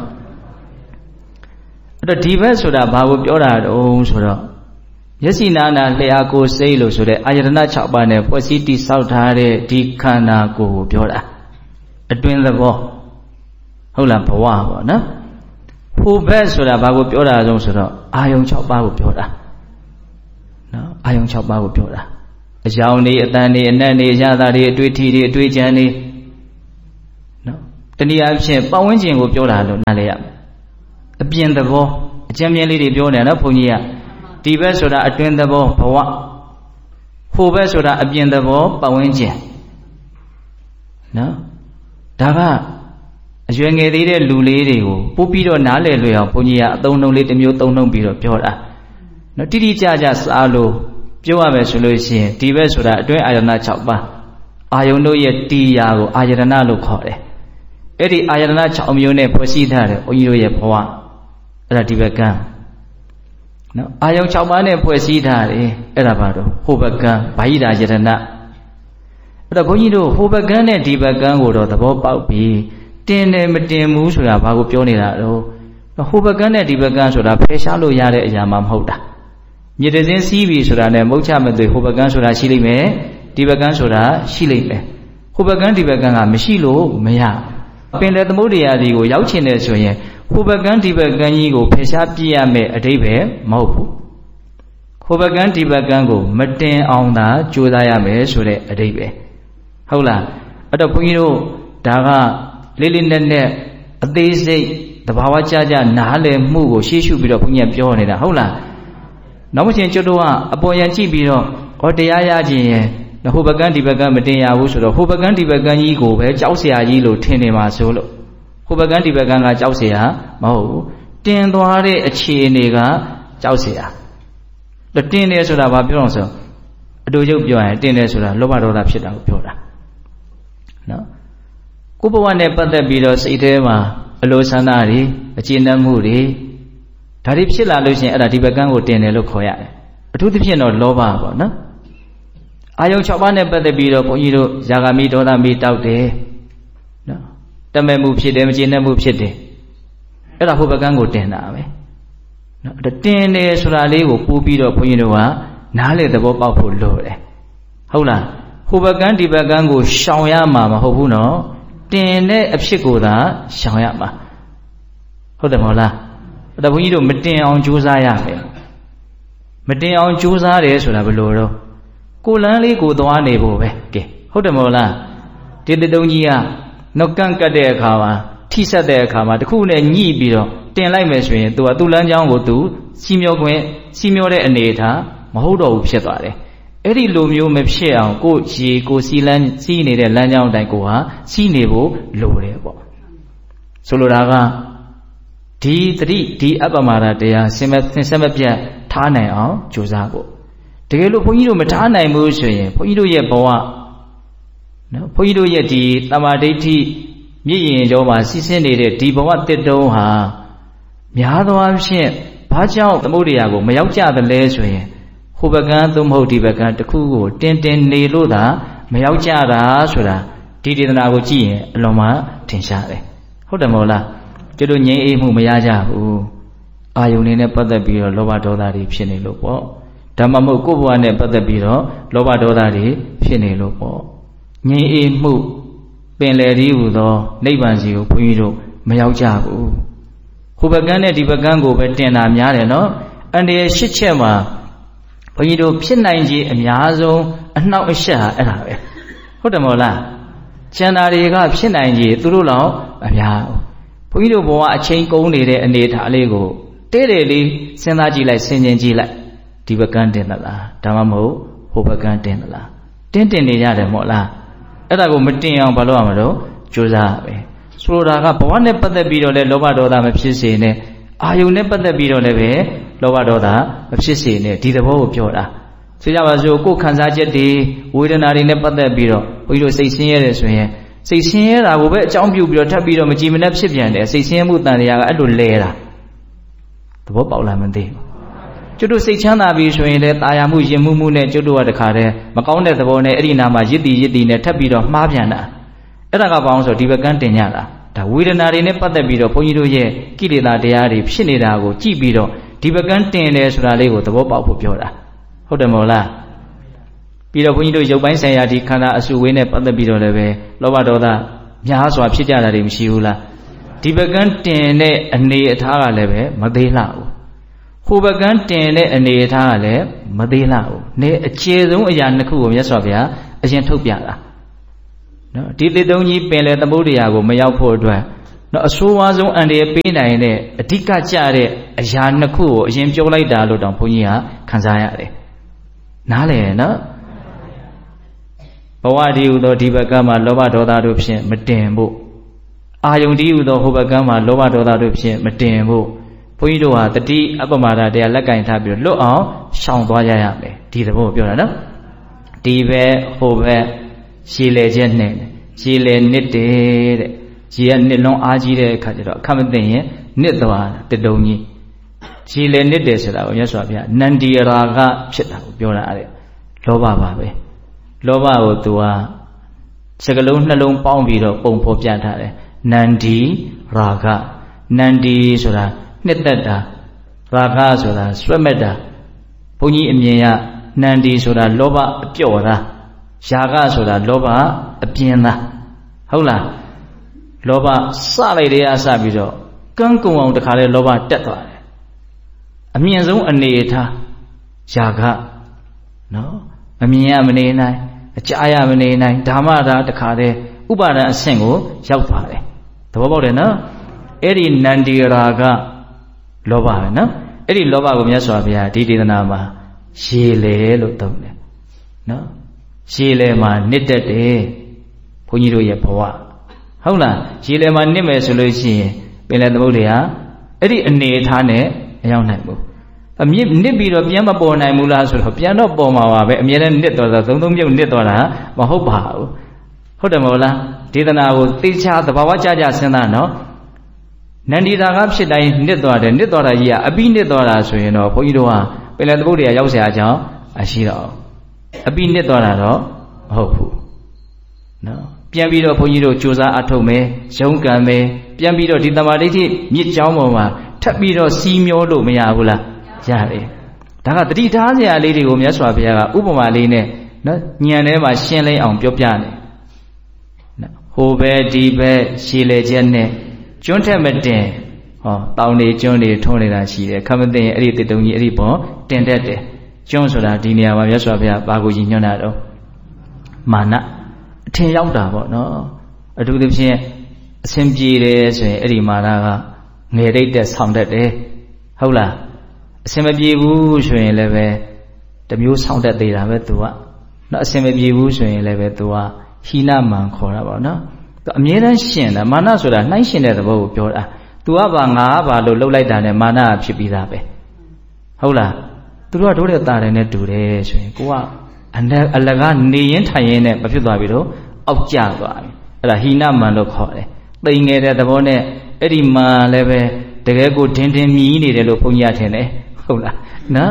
အဲ့တော့ဒီဘက်ဆိုတာဘာကိုပြောတာတုံးဆိုတော့မျက်စိနာနာလျှာကိုယ်စိတ်လို့ဆိုတဲ့အာယတနာ6ပါးနဲ့ဖွဲ့စည်းတည်ဆောက်ထားတဲ့ဒီခန္ဓာကိုယ်ကိုပြောတာအတွင်းသဘောဟုတ်လားဘဝပေါ့နော်ဟိုဘက်ဆိုတာဘာကိုပြောတာဆုံးဆိုတော့အာယုံ6ပါးကိုပြောတာနော်အာယုံ6ပါးကိုပြောတာအကြောင်းတွေအတန်တွေအနတ်တွေအရာသာတွေအတွေ့အထိတွေအတွေ့အကြံတွေနော်တနည်းအားဖြင့်ပတ်ဝန်းကျင်ကိုပြောတာလို့နားလည်ရမယ်အပြင်သဘောအကျဉ်းမြဲလေးတွေပြောနေနော်ဘုန်းကြီးကဒီဘက်ဆိုတာအတွင်းသဘောဘဝဟိုဘက်ဆိုတာအပြင်သဘောပတ်ဝန်းကျင်နော်ဒါကအရွယ်ငယ်သေးတဲ့လူလေးတွေကိုပို့ပြီးတော့နားလည်လွယ်အောင်ဘုန်းကြီးကအသုံးနှုန်းလေးတစ်မျိုးသုံးနှုန်းပြီးတော့ပြောတာနော်တိတိကျကျစားလို့ပြောရမယ်ဆိုလို့ရှိရင်ဒီဘက်ဆိုတာအတွင်းအာယတနာ6ပါးအာယုန်တို့ရဲ့တရားကိုအာယတနာလို့ခေါ်တယ်အဲ့ဒီအာယတနာ6မျိုးနဲ့ဖွဲ့စည်းထားတယ်ဘုန်းကြီးတို့ရဲ့ဘဝအဲ့ဒါဒီဘက်ကနော်အာယုန်6ပါးနဲ့ဖွဲ့စည်းထားတယ်အဲ့ဒါဘာတော့ဟိုဘက်ကဘာဟိတာယတနာအဲ့တော့ဘုန်းကြီးတို့ဟိုဘက်ကနဲ့ဒီဘက်ကကိုတော့သဘောပေါက်ပြီတင်တယ်မတင်ဘူးဆိုတာဘာကိုပြောနေတာတော့ဟိုဘက်ကနဲ့ဒီဘက်ကဆိုတာဖယ်ရှားလို့ရတဲ့အရာမှမဟုတ်တာမြေတစင်းစီးပြီဆိုတာနဲ့မုတ်ချမသွေဟိုဘက်ကဆိုတာရှိလိမ့်မယ်ဒီဘက်ကဆိုတာရှိလိမ့်မယ်ဟိုဘက်ကဒီဘက်ကမရှိလို့မရပင်လေသမုဒ္ဒရာဒီကိုရောက်ချင်တယ်ဆိုရင်ဟိုဘက်ကဒီဘက်ကကြီးကိုဖယ်ရှားပြရမယ်အဓိပ္ပာယ်မဟုတ်ဘူးဟိုဘက်ကဒီဘက်ကကိုမတင်အောင်သာကြိုးစားရမယ်ဆိုတဲ့အဓိပ္ပာယ်ဟုတ်လားအဲ့တော့ဘုန်းကြီးတို့ဒါကလေးလေးနက်နက်အသေးစိတ်သဘာဝကျကျနားလည်မှုကိုရှေ့ရှုပြီးတော့ဘုန်းကြီးပြောနေတာဟုတ်လားနောက်မချင်းကျွတ်တို့ကအပေါ်ယံကြည့်ပြီးတော့ဟောတရားရခြင်းရဲ့ဟိုဘက်ကဒီဘက်ကမတင်ရဘူးဆိုတော့ဟိုဘက်ကဒီဘက်ကကြီးကိုပဲကြောက်เสียကြီးလို့ထင်နေမှာဆိုလို့ဟိုဘက်ကဒီဘက်ကကြောက်เสียမဟုတ်ဘူးတင်သွားတဲ့အခြေအနေကကြောက်เสียတင်တယ်ဆိုတာဘာပြောအောင်ဆိုအတူချုပ်ပြောရင်တင်တယ်ဆိုတာလောဘဒေါသဖြစ်တာကိုပြောတာနော်ကိုယ်ဘဝနဲ့ပတ်သက်ပြီးတော့စိတ်ထဲမှာအလိုဆန္ဒတွေအကျေနပ်မှုတွေဒါတွေဖြစ်လာလို့ရှိရင်အဲ့ဒါဒီဘက်ကကိုတင်တယ်လို့ခေါ်ရတယ်အထူးသဖြင့်တော့လောဘပေါ့နော်အာယုံ6ပါးနဲ့ပတ်သက်ပြီးတော့ဘုန်းကြီးတို့ဇာဂမိဒေါသမီတောက်တယ်နော်တမဲ့မှုဖြစ်တယ်မကျေနပ်မှုဖြစ်တယ်အဲ့ဒါဟိုဘက်ကကိုတင်တာပဲနော်တင်တယ်ဆိုတာလေးကိုပို့ပြီးတော့ဘုန်းကြီးတို့ကနားလေသဘောပေါက်ဖို့လိုတယ်ဟုတ်လားဟိုဘက်ကဒီဘက်ကကိုရှောင်ရမှာမဟုတ်ဘူးနော်တင်တဲ့အဖြစ်ကိုသာရှောင်ရမှာဟုတ်တယ်မဟုတ်လားအဲ့ဒါဘုန်းကြီးတို့မတင်အောင်ကြိုးစားရမယ်မတင်အောင်ကြိုးစားတယ်ဆိုတာဘယ်လိုတော့ကိုလန်းလေးကိုသွားနေဖို့ပဲကဲဟုတ်တယ်မဟုတ်လားဒီတုံးကြီးကနောက်ကန့်ကတ်တဲ့အခါမှာထိဆက်တဲ့အခါမှာတခုနဲ့ညှိပြီးတော့တင်လိုက်မယ်ဆိုရင်သူကသူ့လမ်းကြောင်းကိုသူစီမျောတဲ့အနေအထားမဟုတ်တော့ဘူးဖြစ်သွားတယ်အဲ့ဒီလိုမျိုးမဖြစ်အောင်ကိုရေကိုစီနေတဲ့လမ်းကြောင်းတိုင်းကိုဟာစီးနေဖို့လိုတယ်ပေါ့ဆိုလိုတာကဒီတတိဒီအပ္ပမဒတရားစင်ဆက်မပြတ်ထားနိုင်အောင်ကြိုးစားဖို့တကယ်လို့ဘုန်းကြီးတို့မထားနိုင်ဘူးဆိုရင်ဘုန်းကြီးတို့ရဲ့ဘဝနော်ဘုန်းကြီးတို့ရဲ့ဒီတမ္မာဒိဋ္ဌိမြင့်ရင်ကျော်မှာစီးဆင်းနေတဲ့ဒီဘဝတစ်တုံးဟာများသောအားဖြင့်ဘာကြောင့်သမုဒ္ဒရာကိုမရောက်ကြသလဲဆိုရင်ဟိုဘက်ကသို့မဟုတ်ဒီဘက်ကတခုကိုတင်နေလို့သာမရောက်ကြတာဆိုတာဒီဒေသနာကိုကြည့်ရင်အလွန်မှထင်ရှားတယ်ဟုတ်တယ်မဟုတ်လားကျတို့ငြိမ်းအေးမှုမရကြဘူးအာယုန်နေနဲ့ပတ်သက်ပြီးတော့လောဘဒေါသတွေဖြစ်နေလို့ပေါ့ဒါမှမဟုတ်ကိုယ့်ဘဝနဲ့ပတ်သက်ပြီးတော့လောဘဒေါသတွေဖြစ်နေလို့ပေါ့ငြိမ်းအေးမှုပင်လယ်ဒီဟူသောနိဗ္ဗာန်စီကိုဘုန်းကြီးတို့မရောက်ကြဘူးဟိုဘက်ကနဲ့ဒီဘက်ကကိုပဲတင်တာများတယ်နော်အန္တရာယ်၈ချက်မှာဘုန်းကြီးတို့ဖြစ်နိုင်ခြင်းအများဆုံးအနှောက်အယှက်ဟာအဲ့ဒါပဲဟုတ်တယ်မဟုတ်လားကျန်တာတွေကဖြစ်နိုင်ခြင်းသူတို့လောက်အများဘုန်းကြီးတို့ဘဝအချိန်ကုန်နေတဲ့အနေအထားလေးကိုတဲတယ်လေးစဉ်းစားကြည့်လိုက်ဆင်ခြင်ကြည့်လိုက်ဒီဘက်ကန်းတင်သလားဒါမှမဟုတ်ဟိုဘက်ကန်းတင်သလားတင်နေရတယ်မဟုတ်လားအဲ့ဒါကိုမတင်အောင်ဘာလို့ရမလို့ကြိုးစားပဲဆိုလိုတာကဘဝနဲ့ပတ်သက်ပြီးတော့လည်းလောဘဒေါသမဖြစ်စေနဲ့အာယုန်နဲ့ပတ်သက်ပြီးတော့လည်းပဲလောဘဒေါသမဖြစ်စေနဲ့ဒီသဘောကိုပြောတာဆိုကြပါစို့ကိုယ်ခံစားချက်တွေဝေဒနာတွေနဲ့ပတ်သက်ပြီးတော့ဘုန်းကြီးတို့စိတ်ဆင်းရဲတယ်ဆိုရင်စိတ်ဆင်းရဲတာကိုပဲအကြောင်းပြုပြီးတော့ထပ်ပြီးတော့မကြည်မနှက်ဖြစ်ပြန်တယ်စိတ်ဆင်းရဲမှုတန်တရားကအဲ့လိုလဲတာသဘောပေါက်လားမသိဘူးကျွတ်တို့စိတ်ချမ်းသာပြီဆိုရင်လည်းတာယာမှုရင်မှုနဲ့ကျွတ်တို့ကတခါတည်းမကောင်းတဲ့သဘောနဲ့အဲ့ဒီနာမှာရစ်တီနဲ့ထပ်ပြီးတော့မှားပြန်တာအဲ့ဒါကဘာအောင်ဆိုဒီဘက်ကန်းတင်ရတာဒါဝေဒနာတွေနဲ့ပတ်သက်ပြီးတော့ဘုန်းကြီးတို့ရဲ့ကိလေသာတရားတွေဖြစ်နေတာကိုကြည့်ပြီးတော့ဒီဘက်ကန်းတင်တယ်ဆိုတာလေးကိုသဘောပေါက်ဖို့ပြောတာဟုတ်တယ်မဟုတ်လားပြီးတော့ဘုန်းကြီးတို့ရုပ်ပိုင်းဆိုင်ရာဒီခန္ဓာအစုဝေးနဲ့ပတ်သက်ပြီးတော့လည်းပဲလောဘဒေါသများစွာဖြစ်ကြတာတွေမရှိဘူးလားဒီဘက်ကန်းတင်တဲ့အနေအထားကလည်းပဲမသေးလှဘူးဟိုဘက်ကန်းတင်တဲ့အနေအထားကလည်းမသေးလှဘူးနေအခြေဆုံးအရာနှစ်ခုကိုမြတ်စွာဘုရားအရင်ထုတ်ပြတာနော်ဒီတစ်တုံးကြီးပင်လေသမုဒ္ဒရာကိုမရောက်ဖို့အတွက်နော်အဆိုးဝါးဆုံးအန္တရာယ်ပေးနိုင်တဲ့အဓိကကျတဲ့အရာနှစ်ခုကိုအရင်ပြောလိုက်တာလို့တောင်ဘုန်းကြီးကခံစားရတယ်နားလည်နော်ဘဝတည်းဟူသောဒီဘက်ကမှာလောဘဒေါသတို့ဖြင့်မတင်ဖို့အာယုန်တည်းဟူသောဟိုဘက်ကမှာလောဘဒေါသတို့ဖြင့်မတင်ဖို့ဘုန်းကြီးတို့ဟာတတိအပမဒတရားလက်ကင်ထားပြီးလွတ်အောင်ရှောင်သွားကြရမယ်ဒီသဘောပြောတာနော်ဒီဘက်ဟိုဘက်ရှည်လေခြင်းနဲ့ရှည်လေနစ်တယ်တဲ့ရှည်ကနစ်လုံးအားကြီးတဲ့အခါကျတော့အခမသိရင်နစ်သွားတတုံကြီးရှည်လေနစ်တယ်ဆိုတာကိုမြတ်စွာဘုရားနန္ဒီရာဂဖြစ်တာကိုပြောတာအဲ့လောဘပါပဲလောဘကိုသူကစကလုံးနှလုံးပေါင်းပြီးတော့ပုံဖော်ပြထားတယ်နန္ဒီရာဂနန္ဒီဆိုတာနှစ်သက်တာရာဂဆိုတာဆွဲမဲ့တာဘုန်းကြီးအမြင်ကနန္ဒီဆိုတာလောဘအပြော့တာရာဂဆိုတာလောဘအပြင်းတာဟုတ်လားလောဘစလိုက်တဲ့အစပြီးတော့ကန်းကုံအောင်တခါလဲလောဘတက်သွားတယ်အမြင့်ဆုံးအနေထားရာဂနော်အမြင်ရမနေနိုင်အကြားရမနေနိုင်ဓမ္မတာတခါတည်းဥပါဒံအဆင့်ကိုရောက်သွားတယ်သဘောပေါက်တယ်နော်အဲ့ဒီနန္ဒီရာဂလောဘပဲနော်အဲ့ဒီလောဘကိုမြတ်စွာဘုရားဒီဒေသနာမှာရေလေလို့သုံးတယ်နော်ရေလေမှာနစ်တက်တယ်ဘုန်းကြီးတို့ရဲ့ဘဝဟုတ်လားရေလေမှာနစ်မယ်ဆိုလို့ရှိရင်ပင်လယ်သမုဒ္ဒရာအဲ့ဒီအနေအထားနဲ့မရောက်နိုင်ဘူးအမြင့်နစ်ပြီးတော့ပြန်မပေါ်နိုင်ဘူးလားဆိုတော့ပြန်တော့ပေါ်မှာပါပဲအမြဲတမ်းနစ်သွားတာသုံးမြုပ်နစ်သွားတာမဟုတ်ပါဘူးဟုတ်တယ်မဟုတ်လားဒေသနာကိုသိချာသဘာဝကြကြစဉ်းစားနော်နန္ဒီရာဂဖြစ်တိုင်းနစ်သွားတယ်နစ်သွားတာကြီးကအပိနစ်သွားတာဆိုရင်တော့ဘုန်းကြီးတို့ကပင်လယ်သမုဒ္ဒရာရောက်เสียအကြောင်းမရှိတော့အပိနစ်သွားတာတော့မဟုတ်ဘူးနော်ပြန်ပြီးတော့ဘုန်းကြီးတို့ကြိုးစားအထုတ်မယ်ရုန်းကန်မယ်ပြန်ပြီးတော့ဒီတမာဒိဋ္ဌိမြစ်ကြောင်းပေါ်မှာထပ်ပြီးတော့စီးမျောလို့မရဘူးလားရတယ်ဒါကတတိထားစရာလေးတွေကိုမြတ်စွာဘုရားကဥပမာလေးနဲ့နော်ညံထဲမှာရှင်းလင်းအောင်ပြောပြတယ်နော်ဟိုဘက်ဒီဘက်ရှည်လေချက်နဲ့ကျွန်းထက်မတင်ဟောတောင်နေကျွန်းတွေထုံးနေတာရှိတယ်ခမသိရင်အဲ့ဒီတစ်တုံကြီးအဲ့ဒီပေါ်တင်တတ်တယ်ကျွန်းဆိုတာဒီနေရာမှာမြတ်စွာဘုရားဘာကိုကြီးညွှန်းတာတော့မာနအထင်ရောက်တာပေါ့နော်အထူးသဖြင့်အစဉ်ပြေတယ်ဆိုရင်အဲ့ဒီမာနကငယ်တိတ်တဲ့ဆောင်တတ်တယ်ဟုတ်လားအစဉ်မပြေဘူးဆိုရင်လည်းပဲတမျိုးဆောင်တတ်သေးတာပဲသူကနော်အစဉ်မပြေဘူးဆိုရင်လည်းပဲသူကဟိနမံခေါ်တာပေါ့နော်သူအမြဲတမ်းရှင်တယ်မာနဆိုတာနှိုင်းရှင်တဲ့သဘောကိုပြောတာသူကဘာငါဘာလို့လှုပ်လိုက်တာနဲ့မာနဖြစ်ပြီးသားပဲဟုတ်လားသူတို့ကတို့တဲ့တာတယ်နဲ့တူတယ်ဆိုရင်ကိုကအလကနေရင်ထိုင်ရင်နဲ့မဖြစ်သွားပြီတော့အောက်ကျသွားပြီအဲ့ဒါဟိနမံလို့ခေါ်တယ်တိမ်ငယ်တဲ့သဘောနဲ့အဲ့ဒီမံလည်းပဲတကယ်ကိုဒင်းမြည်နေတယ်လို့ဘုန်းကြီးကထင်တယ်ဟုတ်လားနော်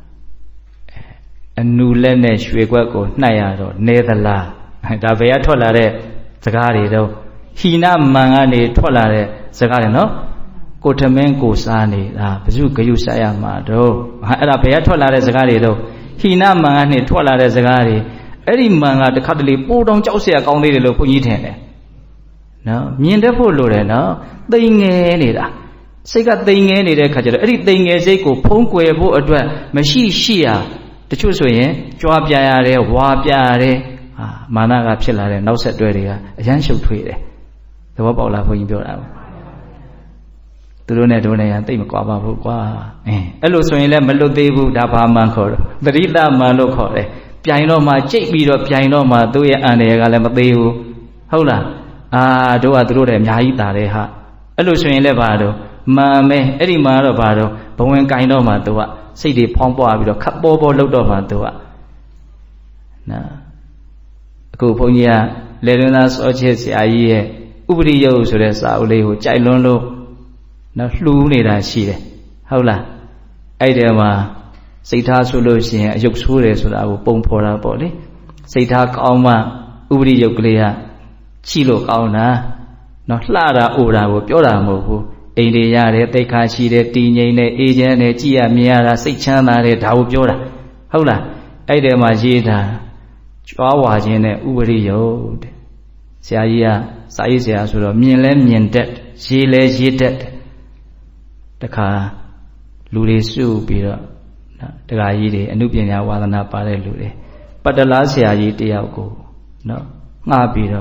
အနူလက်နဲ့ရွှေခွက်ကိုနှိုက်ရတော့နေသလားဒါဘယ်ကထွက်လာတဲ့စကားတွေတော့ဟိနမံကနေထွက်လာတဲ့စကားတွေနော်ကိုထမင်းကိုစားနေတာဘယ်သူဂယုဆက်ရမှာတော့အဲ့ဒါဘယ်ကထွက်လာတဲ့စကားတွေတော့ဟိနမံကနေထွက်လာတဲ့စကားတွေအဲ့ဒီမံကတစ်ခါတလေပိုးတောင်ကြောက်เสียကောင်းသေးတယ်လို့ဘုန်းကြီးထင်တယ်နော်မြင်တတ်ဖို့လိုတယ်နော်သိငယ်နေတာစိတ်ကသိငယ်နေတဲ့ခါကျတော့အဲ့ဒီသိငယ်စိတ်ကိုဖုံးကွယ်ဖို့အတွက်မရှိရှိရတချို့ဆိုရင်ကြွားပြရတယ်ဝါပြရတယ်မာနကဖြစ်လာတဲ့နောက်ဆက်တွဲတွေကအရမ်းရှုပ်ထွေးတယ်သဘောပေါက်လားဘုန်းကြီးပြောတာသူတို့နဲ့တို့နဲ့တိတ်မကွာပါဘူးကွာအဲ့လိုဆိုရင်လည်းမလွတ်သေးဘူးဒါဘာမှန်ခေါ်တော့သတိတမှန်လို့ခေါ်တယ်ပြိုင်တော့မှကြိတ်ပြီးတော့ပြိုင်တော့မှသူ့ရဲ့အန္တရာယ်ကလည်းမသေးဘူးဟုတ်လားတို့ကသူတို့တဲ့အများကြီးတာတယ်ဟာအဲ့လိုဆိုရင်လည်းဘာတော့မှန်မယ်အဲ့ဒီမှတော့ဘာတော့ဘဝင်ကင်တော့မှသူကစိတ်တွေဖောင်းပွားပြီးတော့ခပ်ပေါ်ပေါ်လှုပ်တော့မှသူကနော်အခုဘုန်းကြီးကလေလွန်သားစောချစ်ဆရာကြီးရဲ့ဥပရိယုတ်ဆိုတဲ့စာအုပ်လေးကိုကြိုက်လွန်းလို့နော်လှူနေတာရှိတယ်ဟုတ်လားအဲ့ဒီမှာစိတ်ထားဆိုလို့ရှိရင်အယုတ်ဆိုးတယ်ဆိုတာကိုပုံဖော်တာပေါ့လေစိတ်ထားကောင်းမှဥပရိယုတ်ကလေးကချိလို့ကောင်းတာနော်လှတာအိုတာကိုပြောတာမဟုတ်ဘူးအိမ်တွေရတယ်တိတ်ခါရှိတယ်တည်ငြိမ်တယ်အေးချမ်းတယ်ကြည်ရမြင်ရတာစိတ်ချမ်းသာတယ်ဒါကိုပြောတာဟုတ်လားအဲ့ဒီမှာရေးတာကြွားဝါခြင်းနဲ့ဥပရိယုတ်တဲ့ဆရာကြီးကစာရေးဆရာဆိုတော့မြင်လဲမြင်တတ်ရေးလဲရေးတတ်တခါလူတွေစုပြီးတော့တခါကြီးတွေအနုပညာဝါသနာပါတဲ့လူတွေပတ္တလားဆရာကြီးတယောက်ကိုနော်ငှားပြီးတော့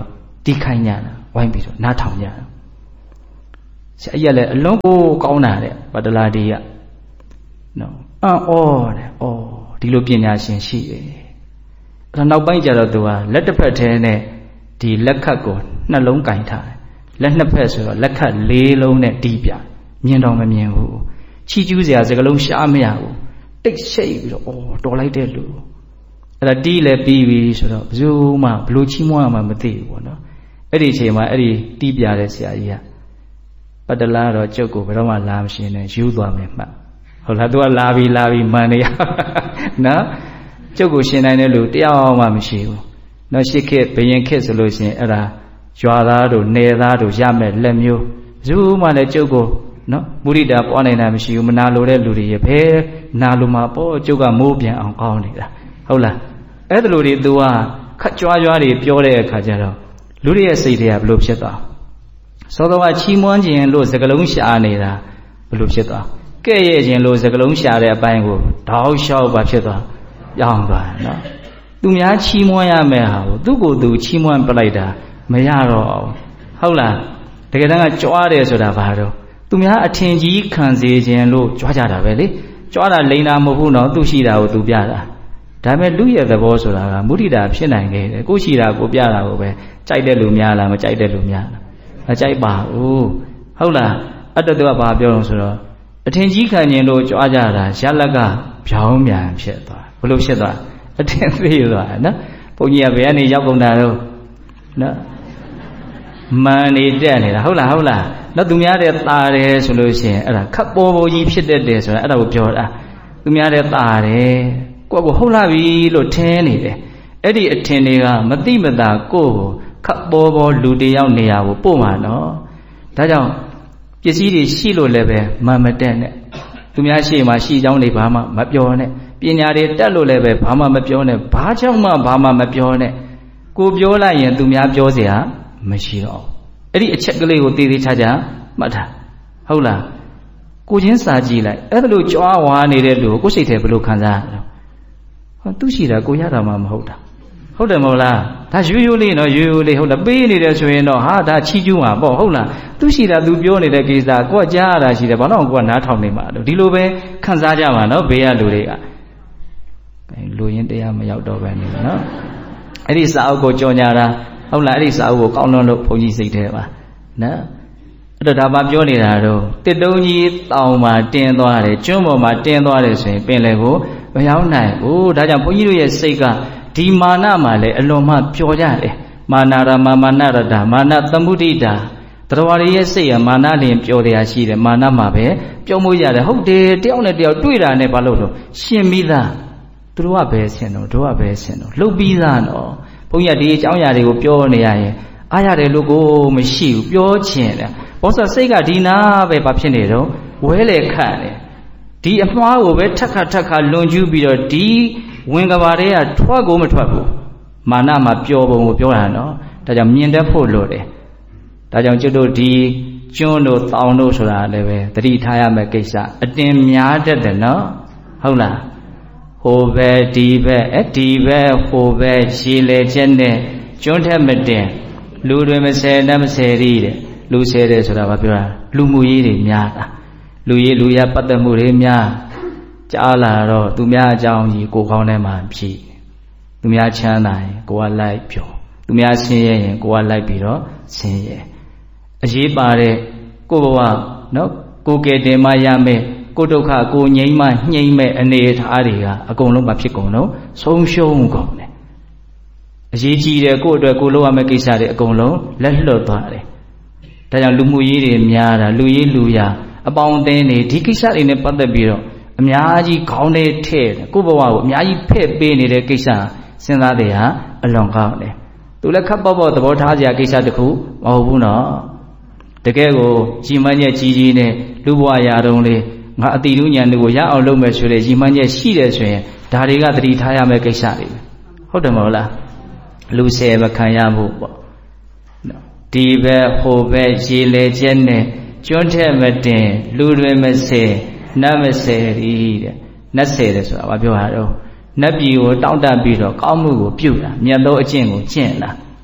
တီးခိုင်းကြတာဝိုင်းပြီးတော့နားထောင်ကြတာဆရာကြီးကလည်းအလုံးကိုကောင်းတာတဲ့ပတ္တလာဒီကနော်တဲ့ဒီလိုပညာရှင်ရှိတယ်အဲ့ဒါနောက်ပိုင်းကျတော့သူကလက်တစ်ဖက်ထဲနဲ့ဒီလက်ခတ်ကိုနှလုံးကင်ထားတယ်လက်နှစ်ဖက်ဆိုတော့လက်ခတ်၄လုံးနဲ့တီးပြမြင်တော့မမြင်ဘူးချီကျူးစရာစကလုံးရှားမရဘူးတိတ်ရှိတ်ပြီးတော့တော်လိုက်တဲ့လူအဲ့ဒါတီးလဲပြီးပြီဆိုတော့ဘယ်သူမှဘလို့ချီးမွမ်းမှမသိဘူးပေါ့နော်အဲ့ဒီအချိန်မှာအဲ့ဒီတီးပြတဲ့ဆရာကြီးကပတ္တလာတော့ကျုပ်ကိုဘယ်တော့မှလာမရှင်နဲ့ယူသွားမယ်မှတ်ဟုတ်လားသူကလာပြီမှန်နေရနော်ကျုပ်ကိုရှင်နိုင်တဲ့လူတယောက်မှမရှိဘူးနော်ရှစ်ခေတ်ဘယင်ခေတ်ဆိုလို့ရှိရင်အဲ့ဒါရွာသားတို့နယ်သားတို့ရမဲ့လက်မျိုးဘယ်သူမှလည်းကျုပ်ကိုနော်မုရိဒာပွားနိုင်တာမရှိဘူးမနာလိုတဲ့လူတွေရဘယ်နာလိုမှာပေါ့ကျုပ်ကမိုးပြန်အောင်ကောင်းနေတာဟုတ်လားအဲ့ဒါလိုတွေ तू ကခက်ကြွားကြွားတွေပြောတဲ့အခါကျတော့လူတွေရဲ့စိတ်တွေကဘလို့ဖြစ်သွားစောစောကချီးမွမ်းခြင်းလို့စကလုံးရှာနေတာဘလို့ဖြစ်သွားကဲ့ရဲ့ခြင်းလို့စကလုံးရှာတဲ့အပိုင်းကိုတောက်လျှောက်ပါဖြစ်သွားပြောင်းသွားတယ်နော်သူများချီးမွမ်းရမယ့်ဟာကိုသူ့ကိုယ်သူချီးမွမ်းပလိုက်တာမရတော့ဟုတ်လားတကယ်တမ်းကကြွားတယ်ဆိုတာဘာတော့သူများအထင်ကြီးခံစေခြင်းလို့ကြွားကြတာပဲလေကြွားတာလိန်တာမဟုတ်ဘူးနော်သူရှိတာကိုသူပြတာဒါပေမဲ့လူရဲ့သဘောဆိုတာကမုဒိတာဖြစ်နိုင်ခဲ့တယ်ကိုရှိတာကိုပြတာကိုပဲကြိုက်တဲ့လူများလားမကြိုက်တဲ့လူများလားမကြိုက်ပါဘူးဟုတ်လားအဲ့တော့သူကဘာပြောလို့ဆိုတော့အထင်ကြီးခံခြင်းလို့ကြွားကြတာရလက်ကဖြောင်းမြန်ဖြစ်သွားဘလို့ဖြစ်သွားအထင်သေးသွားနော်ဘုန်းကြီးကဘယ်ကနေရောက်ကုန်တာတော့နော်မှန်နေတက်နေတာဟုတ်လားနော်သူများတဲ့ตาတယ်ဆိုလို့ရှိရင်အဲ့ဒါခပ်ပေါ်ပေါ်ကြီးဖြစ်တတ်တယ်ဆိုတာအဲ့ဒါကိုပြောတာသူများတဲ့ตาတယ်ကိုယ့်ကိုဟုတ်လားပြီလို့ထင်နေတယ်အဲ့ဒီအထင်တွေကမတိမတာကိုယ့်ကိုခပ်ပေါ်ပေါ်လူတယောက်နေရာကိုပို့မှာနော်ဒါကြောင့်ပစ္စည်းတွေရှိလို့လည်းပဲမမတက်နဲ့သူများရှိမှရှိကြောင်းတွေဘာမှမပြောနဲ့ပညာတွေတက်လို့လည်းပဲဘာမှမပြောနဲ့ဘာကြောင့်မှဘာမှမပြောနဲ့ကိုပြောလိုက်ရင်သူများပြောเสียမရှိတော့အဲ့ဒီအချက်ကလေးကိုတည်တည်ချာချာမှတ်ထားဟုတ်လားကိုချင်းစာကြည့်လိုက်အဲ့ဒါလို့ကြွားဝါနေတဲ့လူကိုစိတ်ထဲဘယ်လိုခံစားရလဲဟောသူရှိတာကိုရတာမှမဟုတ်တာဟုတ်တယ်မဟုတ်လားဒါရိုးရိုးလေးနော်ရိုးရိုးလေးဟုတ်လားပေးနေတယ်ဆိုရင်တော့ဟာဒါချီးကျူးမှာပေါ့ဟုတ်လားသူရှိတာသူပြောနေတဲ့ကိစ္စကိုကကြားရတာရှိတယ်ဘာလို့ကိုကနားထောင်နေမှာတော့ဒီလိုပဲခံစားကြမှာနော်ဘေးကလူတွေကလူရင်းတရားမရောက်တော့ပဲနေနော်အဲ့ဒီစာအုပ်ကိုကြော်ညာတာဟုတ်လားအဲ့ဒီစာအုပ်ကိုကောင်းလွန်းလို့ဘုန်းကြီးစိတ်ထဲပါနော်အဲ့တော့ဒါမှပြောနေတာတော့တစ်တုံးကြီးတောင်မှာတင်းသွားတယ်ကျွန်းပေါ်မှာတင်းသွားတယ်ဆိုရင်ပင်လယ်ကိုမရောက်နိုင်ဘူးဒါကြောင့်ဘုန်းကြီးတို့ရဲ့စိတ်ကဒီမာနမှာလည်းအလွန်မှပျော်ကြတယ်မာနရမာနရတမာနသမုဒိတာတရားရရဲ့စိတ်ကမာနလင်ပျော်တရားရှိတယ်မာနမှာပဲပျော်မှုရတယ်ဟုတ်တယ်တယောက်နဲ့တယောက်တွေ့တာနဲ့ဘာလို့လို့ရှင်ပြီးသားသူတို့ကပဲဆင်တော့တို့ကပဲဆင်တော့လှုပ်ပြီးသားနော်ဘုန်းကြီးကဒီအကြောင်းအရာတွေကိုပြောနေရရင်အားရတယ်လို့ကိုမရှိဘူးပြောချင်တယ်ဘောဆစိတ်ကဒီနာပဲဘာဖြစ်နေတော့ဝဲလေခတ်တယ်ဒီအမှားကိုပဲထက်ခါလွန်ကျူးပြီးတော့ဒီဝင်ကဘာတွေကထွက်ကိုမထွက်ဘူးမာနမှာပျော်ပုံကိုပြောတာနော်ဒါကြောင့်မြင်တတ်ဖို့လိုတယ်ဒါကြောင့်ကျွတ်တို့ဒီကျွန်းတို့တောင်တို့ဆိုတာလည်းပဲသတိထားရမယ့်ကိစ္စအတင်များတတ်တယ်နော်ဟုတ်လားဟိုဘက်ဒီဘက်ဒီဘက်ဟိုဘက်ရှည်လေချက်နဲ့ကျွန်းထက်မတင်လူတွေမဆယ်နဲ့မဆယ်ရီတဲ့လူဆယ်တယ်ဆိုတာဘာပြောတာလူမှုရေးတွေများတာလူရေးလူရပတ်သက်မှုတွေများကြားလာတော့သူများအကြောင်းကြီးကိုကောင်းထဲမှာဖြစ်သူများချမ်းသာရင်ကိုကလိုက်ပြောသူများဆင်းရဲရင်ကိုကလိုက်ပြီးတော့ဆင်းရဲအရေးပါတဲ့ကိုဘဝနော်ကိုကဲတင်မှရမယ်ကိုဒုက္ခကိုငြိမ်းမှညှိမ့်မဲ့အနေအထားတွေကအကုန်လုံးမဖြစ်ကုန်တော့ဆုံးရှုံးကုန်တယ်အရေးကြီးတယ်ကိုအတွက်ကိုလုပ်ရမယ့်ကိစ္စတွေအကုန်လုံးလက်လွတ်သွားတယ်ဒါကြောင့်လူမှုရေးတွေများတာလူရေးလူရာအပေါင်းအသင်းတွေဒီကိစ္စတွေနဲ့ပတ်သက်ပြီးတော့အများကြီးခေါင်းထဲထည့်တယ်ကိုယ့်ဘဝကိုအများကြီးဖဲ့ပေးနေတဲ့ကိစ္စစဉ်းစားတဲ့ဟာအလွန်ကောင်းတယ်သူလည်းခပ်ပေါ့သဘောထားစရာကိစ္စတခုမဟုတ်ဘူးနော်တကယ်ကိုကြီးမန်းချက်ကြီးကြီးနဲ့လူဘဝရာတုံးလေးငါအတိလူဉာဏ်တွေကိုရအောင်လုပ်မယ်ဆိုလေကြီးမန်းချက်ရှိတယ်ဆိုရင်ဒါတွေကသတိထားရမယ့်ကိစ္စတွေဟုတ်တယ်မဟုတ်လားလူဆယ်မခံရဘူးပေါ့ဒီဘက်ဟိုဘက်ရေလေချက်နဲ့ကျွန်းထက်မတင်လူတွေမဆယ်နတ်မဆယ်ရီတဲ့နတ်ဆယ်တယ်ဆိုတာဘာပြောတာတော့နတ်ပြည်ကိုတောင့်တပြီးတော့ကောင်းမှုကိုပြုတာမြတ်သောအကျင့်ကိုကျင့်တာ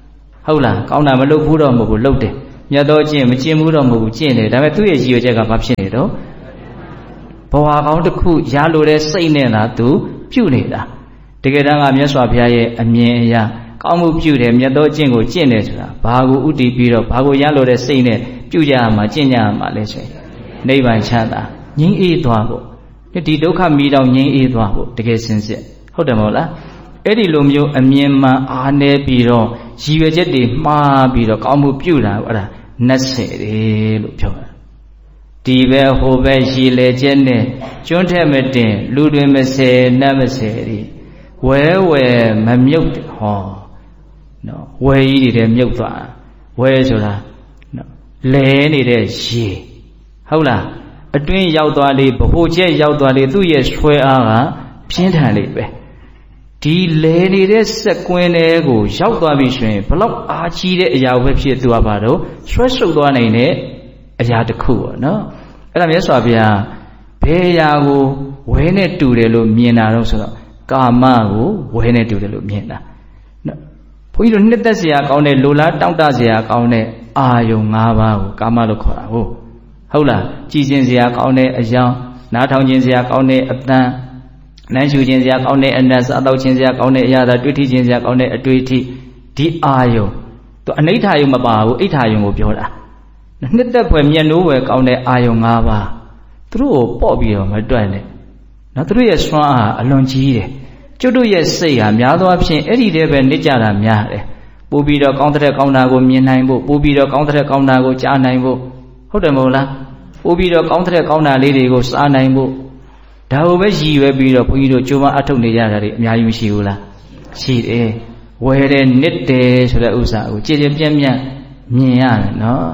ဟုတ်လားကောင်းတာမလုပ်ဘူးတော့မဟုတ်ဘူးလုပ်တယ်မြတ်သောကျင့်မကျင့်ဘူးတော့မဟုတ်ဘူးကျင့်တယ်ဒါပေမဲ့သူ့ရဲ့ရည်ရွယ်ချက်ကဘာဖြစ်နေတော့ဘဝကောင်းတစ်ခုရလိုတဲ့စိတ်နဲ့လားသူပြုနေတာတကယ်တမ်းကမြတ်စွာဘုရားရဲ့အမြင်အရာကောင်းမှုပြုတယ်မြတ်သောကျင့်ကိုကျင့်တယ်ဆိုတာဘာကိုဥတည်ပြီးတော့ဘာကိုရလိုတဲ့စိတ်နဲ့ပြုကြရမှာကျင့်ကြရမှာလဲဆိုရင်နိဗ္ဗာန်ချမ်းသာငြိမ်းအေးသွားဖို့ဒီဒုက္ခမီးတောင်ငြိမ်းအေးသွားဖို့တကယ်စင်စစ်ဟုတ်တယ်မဟုတ်လားအဲ့ဒီလိုမျိုးအမြင်မှန်အားနည်းပြီးတော့ရည်ရွယ်ချက်တွေမှားပြီးတော့ကောင်းမှုပြုတာအဲ့ဒါနတ်ဆယ်တယ်လို့ပြောတာဒီပဲဟိုပဲရည်လေချက်နဲ့ကျွန်းထက်မတင်လူတွေမဆယ်နတ်မဆယ်ဒီဝဲမမြုပ်ဟောနော်ဝဲကြီးတွေမြုပ်သွားဝဲဆိုတာနော်လဲနေတဲ့ရေဟုတ်လားအတွင်းရောက်သွားလေဗဟိုချက်ရောက်သွားလေသူ့ရဲ့ဆွဲအားကပြင်းထန်လေပဲဒီလဲနေတဲ့စက်ကွင်းတွေကိုရောက်သွားပြီဆိုရင်ဘလောက်အားကြီးတဲ့အရာပဲဖြစ်သူကပါတော့ဆွဲဆုပ်သွားနိုင်တဲ့အရာတစ်ခုပေါ့နော်အဲ့ဒါမြတ်စွာဘုရားဘယ်အရာကိုဝဲနဲ့တူတယ်လို့မြင်တာတော့ဆိုတော့ကာမကိုဝဲနဲ့တူတယ်လို့မြင်တာနော်ဘုန်းကြီးတို့နှစ်သက်စရာကောင်းတဲ့လိုလားတောင့်တစရာကောင်းတဲ့အာယုံ၅ပါးကိုကာမလို့ခေါ်တာဟုတ်လားကြည်ခြင်းစရာကောင်းတဲ့အကြောင်းနားထောင်ခြင်းစရာကောင်းတဲ့အတန်နမ်းရှူခြင်းစရာကောင်းတဲ့အနတ်စားတော့ခြင်းစရာကောင်းတဲ့အရာသာတွေ့ထိခြင်းစရာကောင်းတဲ့အတွေ့အထိဒီအာယုံသူအနိဋ္ဌာယုံမပါဘူးအိဋ္ဌာယုံကိုပြောတာနှစ်သက်ဖွယ်မျက်နှိုးွယ်ကောင်းတဲ့အာယုံ၅ပါးသူတို့ကိုပေါ့ပြီးတော့မတွက်နဲ့နော်သူတို့ရဲ့စွမ်းအားအလွန်ကြီးတယ်ကျွတ်တို့ရဲ့စိတ်ဟာများသောအားဖြင့်အဲ့ဒီတည်းပဲနေကြတာများတယ်ပို့ပြီးတော့ကောင်းတဲ့ကောင်းတာကိုမြင်နိုင်ဖို့ပို့ပြီးတော့ကောင်းတဲ့ကောင်းတာကိုကြားနိုင်ဖို့ဟုတ်တယ်မဟုတ်လားပို့ပြီးတော့ကောင်းတဲ့ကောင်းတာလေးတွေကိုစားနိုင်ဖို့ဒါကိုပဲရည်ရွယ်ပြီးတော့ဘုန်းကြီးတို့ကြိုးပမ်းအထောက်နေရတာတွေအများကြီးမရှိဘူးလားရှိတယ်ဝယ်တယ်နစ်တယ်ဆိုတဲ့ဥစ္စာကိုကြည်ကြည်ပြန့်ပြန့်မြင်ရတယ်နော်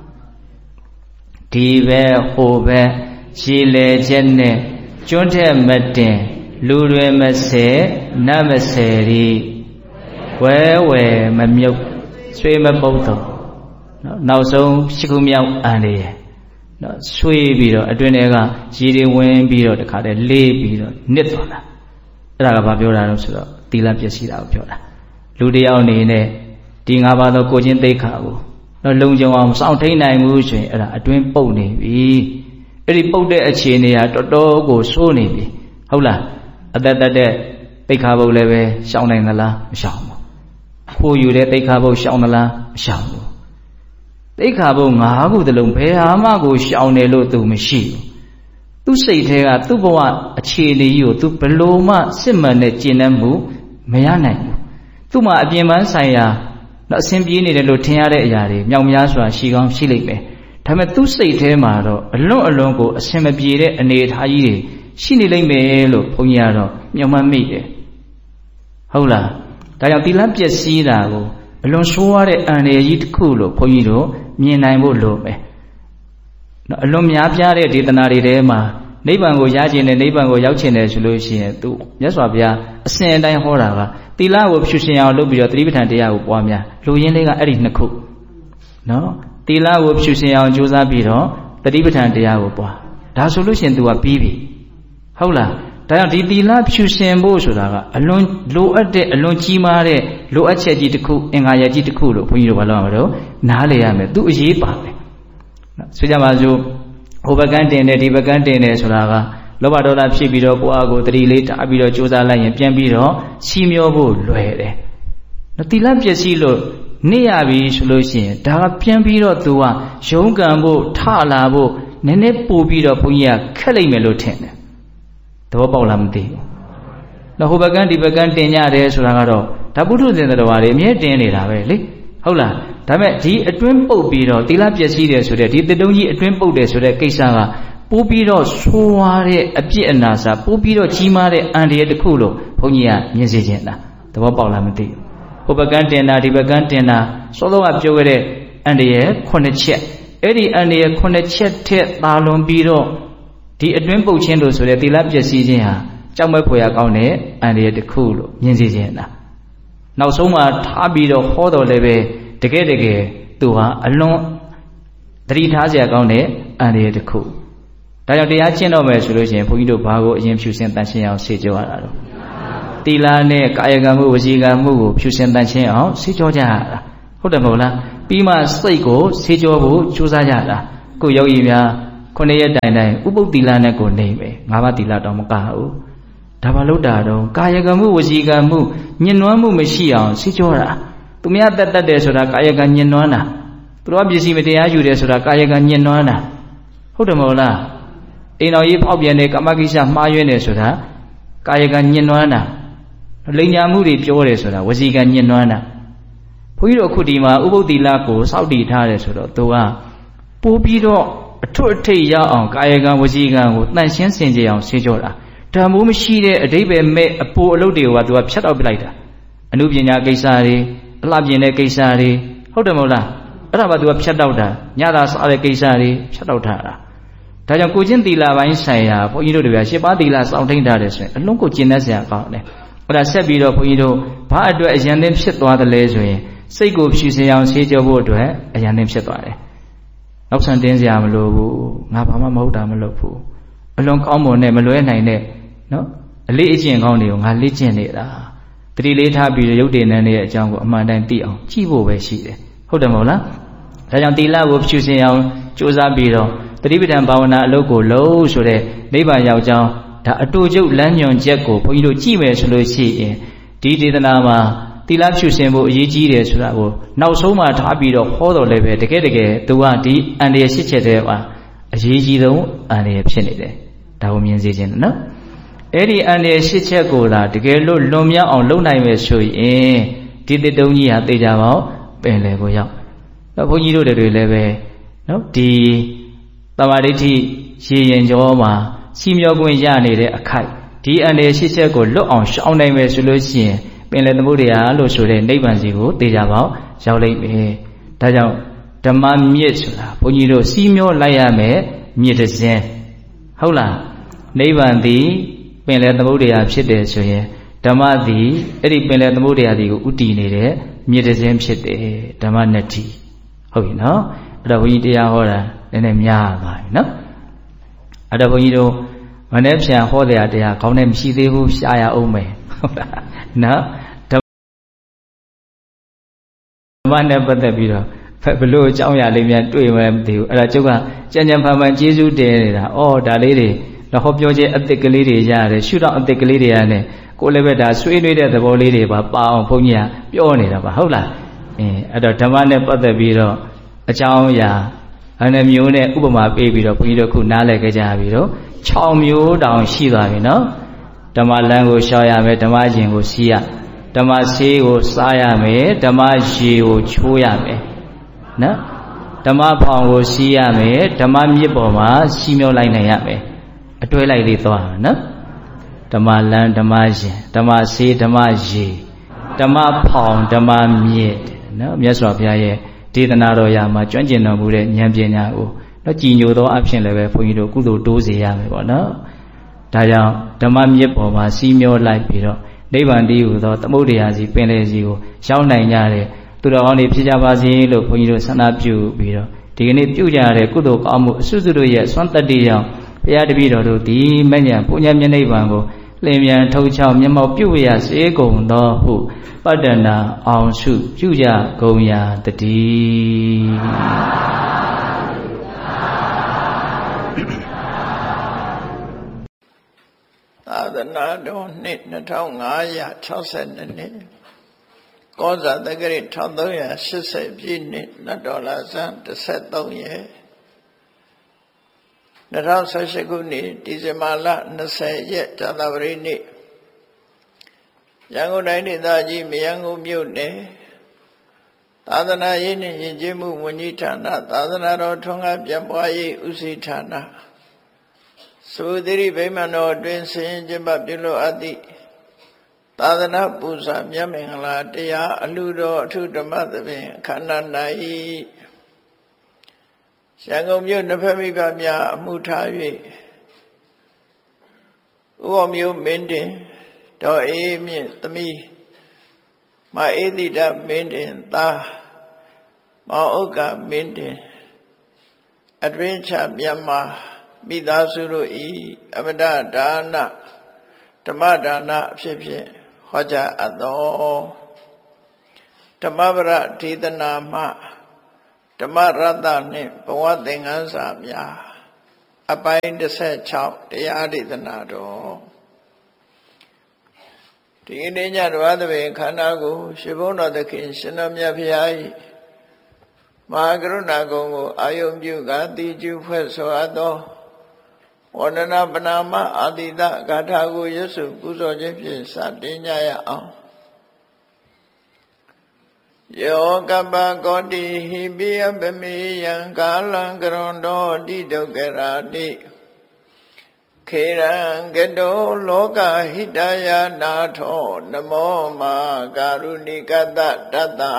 ဒီပဲဟိုပဲရည်လေချက်နဲ့ကျွန်းထက်မတင်လူတွေမဆယ်နတ်မဆယ်ဒီဝဲမမြုပ်ဆွေးမပုတ်တော့နောက်ဆုံးရှိခုမြောက်အန်လေးနော်ဆွေးပြီးတော့အတွင်းထဲကရေတွေဝင်ပြီးတော့တခါတည်းလေးပြီးတော့နစ်သွားတာအဲ့ဒါကဘာပြောတာလဲဆိုတော့သီလပျက်စီးတာကိုပြောတာလူတယောက်အနေနဲ့ဒီ၅ပါးသောကိုချင်းသိက္ခာကိုတော့လုံခြုံအောင်စောင့်ထိန်နိုင်မှုဆိုရင်အဲ့ဒါအတွင်းပုတ်နေပြီအဲ့ဒီပုတ်တဲ့အခြေအနေကတော်တော်ကိုဆိုးနေပြီဟုတ်လားအသက်သက်တဲ့သိက္ခာပုတ်လည်းပဲရှောင်နိုင်သလားမရှောင်ဘူးခိုးယူတဲ့သိက္ခာပုတ်ရှောင်သလားမရှောင်ဘူးသိက္ခာပုတ်၅ခုတလုံးဘယ်ဟာမှကိုရှောင်တယ်လို့သူမရှိဘူးသူစိတ်ထဲကသူ့ဘဝအခြေအနေကြီးကိုသူဘလို့မှစစ်မှန်တဲ့ကျင့်တတ်မှုမရနိုင်ဘူးသူ့မှာအပြင်ပန်းဆိုင်ရာတော့အဆင်ပြေနေတယ်လို့ထင်ရတဲ့အရာတွေမြောက်များစွာရှိကောင်းရှိလိမ့်မယ်ဒါပေမဲ့သူ့စိတ်ထဲမှာတော့အလွန်ကိုအဆင်မပြေတဲ့အနေအထားကြီးတွေရှိနေလိမ့်မယ်လို့ဘုန်းကြီးကတော့မျှော်မှန်းမိတယ်ဟုတ်လားဒါကြောင့်သီလပျက်စီးတာကိုအလွန်ဆိုးရတဲ့အန္တရာယ်ကြီးတစ်ခုလို့ဘုန်းကြီးတို့မြင်နိုင်ဖို့လိုမယ်နော်အလွန်များပြားတဲ့ဒေသနာတွေထဲမှာနိဗ္ဗာန်ကိုရခြင်းနဲ့နိဗ္ဗာန်ကိုရောက်ခြင်းတယ်ဆိုလို့ရှိရင်သူမြတ်စွာဘုရားအစဉ်အတိုင်းဟောတာကသီလကိုဖြူရှင်အောင်လုပ်ပြီးတော့သတိပဋ္ဌာန်တရားကိုပွားများလူရင်းလေးကအဲ့ဒီနှစ်ခုနော်သီလကိုဖြူရှင်အောင်ကြိုးစားပြီးတော့သတိပဋ္ဌာန်တရားကိုပွားဒါဆိုလို့ရှိရင် तू ကပြီးပြီဟုတ်လားဒါကြောင့်ဒီသီလဖြူရှင်ဖို့ဆိုတာကအလွန်လိုအပ်တဲ့အလွန်ကြီးမားတဲ့လိုအပ်ချက်ကြီးတစ်ခုအင်္ဂါရပ်ကြီးတစ်ခုလို့ဘုန်းကြီးတို့ဘာလို့ရမှာတော့နားလေရမယ်သူအရေးပါမယ်နော်ဆိုကြပါစို့ဟိုဘကန်းတင်တယ်ဒီဘကန်းတင်တယ်ဆိုတာကလောဘဒေါသဖြစ်ပြီးတော့ကိုယ့်အကိုတတိလေးထားပြီးတော့ကြိုးစားလိုက်ရင်ပြန်ပြီးတော့ချီးမျောဖို့လွယ်တယ်နော်သီလပျက်စီးလို့နေရပြီဆိုလို့ရှိရင်ဒါကပြန်ပြီးတော့ तू ကရုန်းကန်ဖို့ထလာဖို့နည်းနည်းပို့ပြီးတော့ဘုန်းကြီးကခက်လိုက်မယ်လို့ထင်တယ်သဘောပေါက်လားမသိဘူးနော်ဟိုဘကန်းဒီဘကန်းတင်ကြတယ်ဆိုတာကတော့ဒါပုထုဇဉ်တော်ဘာတွေအမြဲတင်နေတာပဲလေဟုတ်လားဒါပေမဲ့ဒီအတွင်းပုတ်ပြီးတော့သီလပျက်စီးတယ်ဆိုတဲ့ဒီတတုံးကြီးအတွင်းပုတ်တယ်ဆိုတဲ့ကိစ္စကပိုးပြီးတော့ဆိုးွားတဲ့အပြစ်အနာစာပိုးပြီးတော့ကြီးမားတဲ့အန္တရာယ်တစ်ခုလို့ဘုန်းကြီးကမြင်စေချင်တာသဘောပေါက်လားမသိဘူးဟိုဘကန်းတင်တာဒီဘကန်းတင်တာစောစောကပြောခဲ့တဲ့အန္တရာယ်9ချက်အဲ့ဒီအန္တရာယ်9ချက်ထက်သာလွန်ပြီးတော့ဒီအတွင်းပုတ်ခြင်းလို့ဆိုတဲ့သီလပျက်စီးခြင်းဟာကြောက်မဲ့ဖွယ်ရကောင်းတဲ့အန္တရာယ်တစ်ခုလို့မြင်စေချင်တာနောက်ဆုံးမှထားပြီးတော့ဟောတော်လည်းပဲတကယ်သူဟာအလွန်သတိထားစရာကောင်းတဲ့အန္တရာယ်တစ်ခုဒါကြောင့်တရားကျင့်တော့မယ်ဆိုလို့ရှိရင်ဘုန်းကြီးတို့ဘာကိုအရင်ဖြူစင်တန်ရှင်းအောင်ဆေးကြောရတာတော့သီလနဲ့ကာယကံမှုဝစီကံမှုကိုဖြူစင်တန်ရှင်းအောင်ဆေးကြောကြရတာဟုတ်တယ်မဟုတ်လားပြီးမှစိတ်ကိုဆေးကြောဖို့ကြိုးစားကြတာကိုယောဂီများ9ရက်တိုင်ဥပုပ်သီလနဲ့ကိုနေပဲ5ပါးသီလတော့မကဘူးဒါဘာလို့တာတော့ကာယကံမှုဝစီကံမှုညှဉ်းနှွမ်းမှုမရှိအောင်ဆေးကြောတာသူများတတ်တယ်ဆိုတာကာယကံညှဉ်းနှွမ်းတာသူတို့ပစ္စည်းမတရားယူတယ်ဆိုတာကာယကံညှဉ်းနှွမ်းတာဟုတ်တယ်မဟုတ်လားအိမ်တော်ကြီးဖောက်ပြန်တဲ့ကာမကိစ္စမှားယွင်းတယ်ဆိုတာကာယကံညှဉ်းနှွမ်းတာလိမ်ညာမှုတွေပြောတယ်ဆိုတာဝစီကံညှဉ်းနှွမ်းတာဘုန်းကြီးတို့အခုဒီမှာဥပုပ်သီလကိုစောင့်တည်ထားတယ်ဆိုတော့သူကပိုးပြီးတော့အထွတ်အထိပ်ရအောင်ကာယကံဝစီကံကိုတန်ရှင်းစင်ကြယ်အောင်ဆေးကြောတာဓမ္မိုးမရှိတဲ့အဓိပ္ပာယ်မဲ့အပိုအလုပ်တွေကသူကဖြတ်တော့ပြလိုက်တာအနုပညာကိစ္စတွေအလှပြင်တဲ့ကိစ္စတွေဟုတ်တယ်မဟုတ်လားအဲ့ဒါမှသူကဖြတ်တော့တာညသာစားတဲ့ကိစ္စတွေဖြတ်တော့ထားတာဒါကြောင့်ကိုချင်းသီလပိုင်းဆိုင်ရာဘုန်းကြီးတို့တွေက7ပါးသီလစောင့်ထိန်ထားတယ်ဆိုရင်အလုံးကိုကျင့်တတ်စရာကောင်းတယ်အဲ့ဒါဆက်ပြီးတော့ဘုန်းကြီးတို့ဘာအတွက်အယံသင်းဖြစ်သွားတယ်လဲဆိုရင်စိတ်ကိုဖြူစင်အောင်ဆေးကြောဖို့အတွက်အယံသင်းဖြစ်သွားတယ်နောက်ဆန်တင်းစရာမလိုဘူးငါဘာမှမဟုတ်တာမလုပ်ဘူးအလွန်ကောင်းမွန်နဲ့မလွဲနိုင်တဲ့နော်အလေးအကျင့်ကောင်းတွေကိုငါလေ့ကျင့်နေတာတတိလေးထားပြီးရုပ်တည်နေတဲ့အကြောင်းကိုအမှန်တန်သိအောင်ကြည့်ဖို့ပဲရှိတယ်ဟုတ်တယ်မဟုတ်လားဒါကြောင့်သီလကိုဖြူစင်အောင်ကြိုးစားပြီးတော့တတိပဋ္ဌာန်ဘာဝနာအလုပ်ကိုလုပ်ဆိုတဲ့နိဗ္ဗာန်ရောက်ကြောင်းဒါအတူကျုပ်လမ်းညွန်ချက်ကိုဘုန်းကြီးတို့ကြည့်မယ်ဆိုလို့ရှိရင်ဒီဒေသနာမှာသီလဖြူစင်ဖို့အရေးကြီးတယ်ဆိုတာကိုနောက်ဆုံးမှထားပြီးတော့ဟောတော်လည်းပဲတကယ်သူကဒီအန္တရာယ်ရှစ်ချက်တည်းမှာအရေးကြီးဆုံးအန္တရာယ်ဖြစ်နေတယ်ဒါကိုမြင်စေခြင်းနော်အဲ့ဒီအန္တရာယ်ရှစ်ချက်ကိုသာတကယ်လို့လွန်မြောက်အောင်လုပ်နိုင်မယ်ဆိုရင်ဒီတစ်တုံးကြီးဟာသိကြပါဦးပင်လေကိုရောက်တော့ဘုန်းကြီးတို့တွေလည်းပဲနော်ဒီသမာဓိဋ္ဌိရေရင်ကျော်မှာစီမျောခွင့်ရနေတဲ့အခိုက်ဒီအန္တရာယ်ရှစ်ချက်ကိုလွတ်အောင်ရှောင်နိုင်မယ်ဆိုလို့ရှိရင်ပင်လေသမုဒ္ဒရာလို့ဆိုတဲ့နိဗ္ဗာန်စီကိုသိကြပါဦးရောက်လိမ့်မယ်ဒါကြောင့်ဓမ္မမြစ်ဆိုတာဘုန်းကြီးတို့စီမျောလိုက်ရမယ်မြစ်တစ်စင်းဟုတ်လားနိဗ္ဗာန်သည်ပင်လေသမုဒ္ဒရာဖြစ်တယ်ဆိုရင်ဓမ္မသည်အဲ့ဒီပင်လေသမုဒ္ဒရာဒီကိုဥတည်နေတဲ့မြစ်တစ်စင်းဖြစ်တယ်ဓမ္မနတ္တိဟုတ်ပြီနော်အဲ့တော့ဘုန်းကြီးတရားဟောတာနည်းနည်းများပါပြီနော်အဲ့တော့ဘုန်းကြီးတို့မနေ့ပြန်ဟောတဲ့တရားခေါင်းထဲမရှိသေးဘူးရှားရအောင်မယ်ဟုတ်လားနော်ဓမ္မနဲ့ပတ်သက်ပြီးတော့ဘလို့အကြောင်းအရာလေးများတွေ့မှမသိဘူးအဲ့ဒါကျုပ်ကကြံကြံဖန်ဖန်ကျေးဇူးတင်နေတာဩဒါလေးတွေတော့ဟောပြောခြင်းအသစ်ကလေးတွေရတယ်ရှုတော့အသစ်ကလေးတွေရတယ်ကိုယ်လည်းပဲဒါဆွေးနွေးတဲ့သဘောလေးတွေပါအောင်ဘုန်းကြီးကပြောနေတာပါဟုတ်လားအဲ့တော့ဓမ္မနဲ့ပတ်သက်ပြီးတော့အကြောင်းအရာအဲ့ဒီမျိုးနဲ့ဥပမာပေးပြီးတော့ဘုန်းကြီးတို့ခုနားလည်ကြကြပြီးတော့6မျိုးတောင်ရှိသွားပြီနော်ဓမ္မလမ်းကိုရှောင်ရမယ်ဓမ္မရှင်ကိုစီးရဓမ္မဆေးကိုစားရမယ်ဓမ္မရေကိုချိုးရမယ်နော်ဓမ္မဖောင်ကိုစီးရမယ်ဓမ္မမြစ်ပေါ်မှာစီးမျောလိုက်နိုင်ရမယ်အတွဲလိုက်လေးသွားနော်ဓမ္မလမ်းဓမ္မရှင်ဓမ္မဆေးဓမ္မရေဓမ္မဖောင်ဓမ္မမြစ်နော်မြတ်စွာဘုရားရဲ့ဒေသနာတော်ရာမှာကျွမ်းကျင်တော်မူတဲ့ဉာဏ်ပညာကိုတော့ကြည်ညိုသောအဖြစ်လည်းပဲဘုန်းကြီးတို့ကုသိုလ်တိုးစေရမယ်ပေါ့နော်ဒါကြောင့်ဓမ္မမြစ်ပေါ်မှာစီးမျောလိုက်ပြီးတော့နိဗ္ဗာန်တည်းဟူသောသမုဒ္ဒရာစီပင်လယ်စီကိုရောက်နိုင်ကြတဲ့သူတော်ကောင်းတွေဖြစ်ကြပါစေလို့ဘုန်းကြီးတို့ဆန္ဒပြုပြီးတော့ဒီကနေ့ပြုကြတဲ့ကုသိုလ်ကောင်းမှုအစွတ်စွတ်တို့ရဲ့စွမ်းတတ္တိကြောင့်ဘုရားတပည့်တော်တို့ဒီမဉ္ဇဉ်ပုညမျက်နှိဗ္ဗာန်ကိုလင်းမြန်ထုတ်ချောက်မျက်မှောက်ပြုရစေကုန်သောဟုပတ္တနာအောင်စုပြုကြကုန်ရာတည်းသာသနာတော်နှစ်2562နှစ်ကောဇာတက္ကရာ1380ပြည့်နှစ်နတ်တော်လာဇန်13ရက်2018ခုနှစ်ဒီဇင်ဘာလ20ရက်ဇာတပရိနေ့ရန်ကုန်တိုင်းဒေသကြီးမရန်ကုန်မြို့နယ်သာသနာရေးနှင့်ယဉ်ကျေးမှုဝန်ကြီးဌာနသာသနာတော်ထွန်းကားပြန့်ပွားရေးဦးစီးဌာနသုသီရိဗိမာန်တော်တွင်ဆင်ကျင်းပပြုလုပ်အပ်သည့်သာသနာပူဇာမြတ်မင်္ဂလာတရားအလှတော်အထုဓမ္မသဖြင့်အခမ်းအနား၌ရန်ကုန်မြို့နဖက်မိဘများအမှုထား၍ဥပမျိုးမင်းတင်တော်အေးမြင့်သမီးမအေးတိတမင်းတင်သားမောင်ဥက္ကမင်းတင်အတွင်းချမြန်မာမိသားစုတို့ဤအမတဒါနဓမ္မဒါနအဖြစ်ဖြင့်ဟောကြားအပ်သောဓမ္မပရဒေသနာမှဓမ္မရတ္တနှင့်ဘဝသင်္ကန်းစာများအပိုင်း16တရားဒေသနာတော်ဒီနေ့ညတော်သဘင်ခန္ဓာကိုရှင်ဘုန်းတော်သခင်ရှင်တော်မြတ်ဖျား၏မဟာကရုဏာကုံကိုအာယုံပြုကာတိကျုဖွဲ့ဆိုအပ်သောဝန္ဒနာပနာမအာတိတဂါထာကိုရွတ်ဆိုပူဇော်ခြင်းဖြင့်စတင်ကြရအောင်ယောကပ္ပကောတိဟိပိယပမေယံကာလံကရွန်တော်တိဒုက္ခရာတိခေရံကတောလောကဟိတယနာထောနမောမာကာရုဏိကတတတ္တ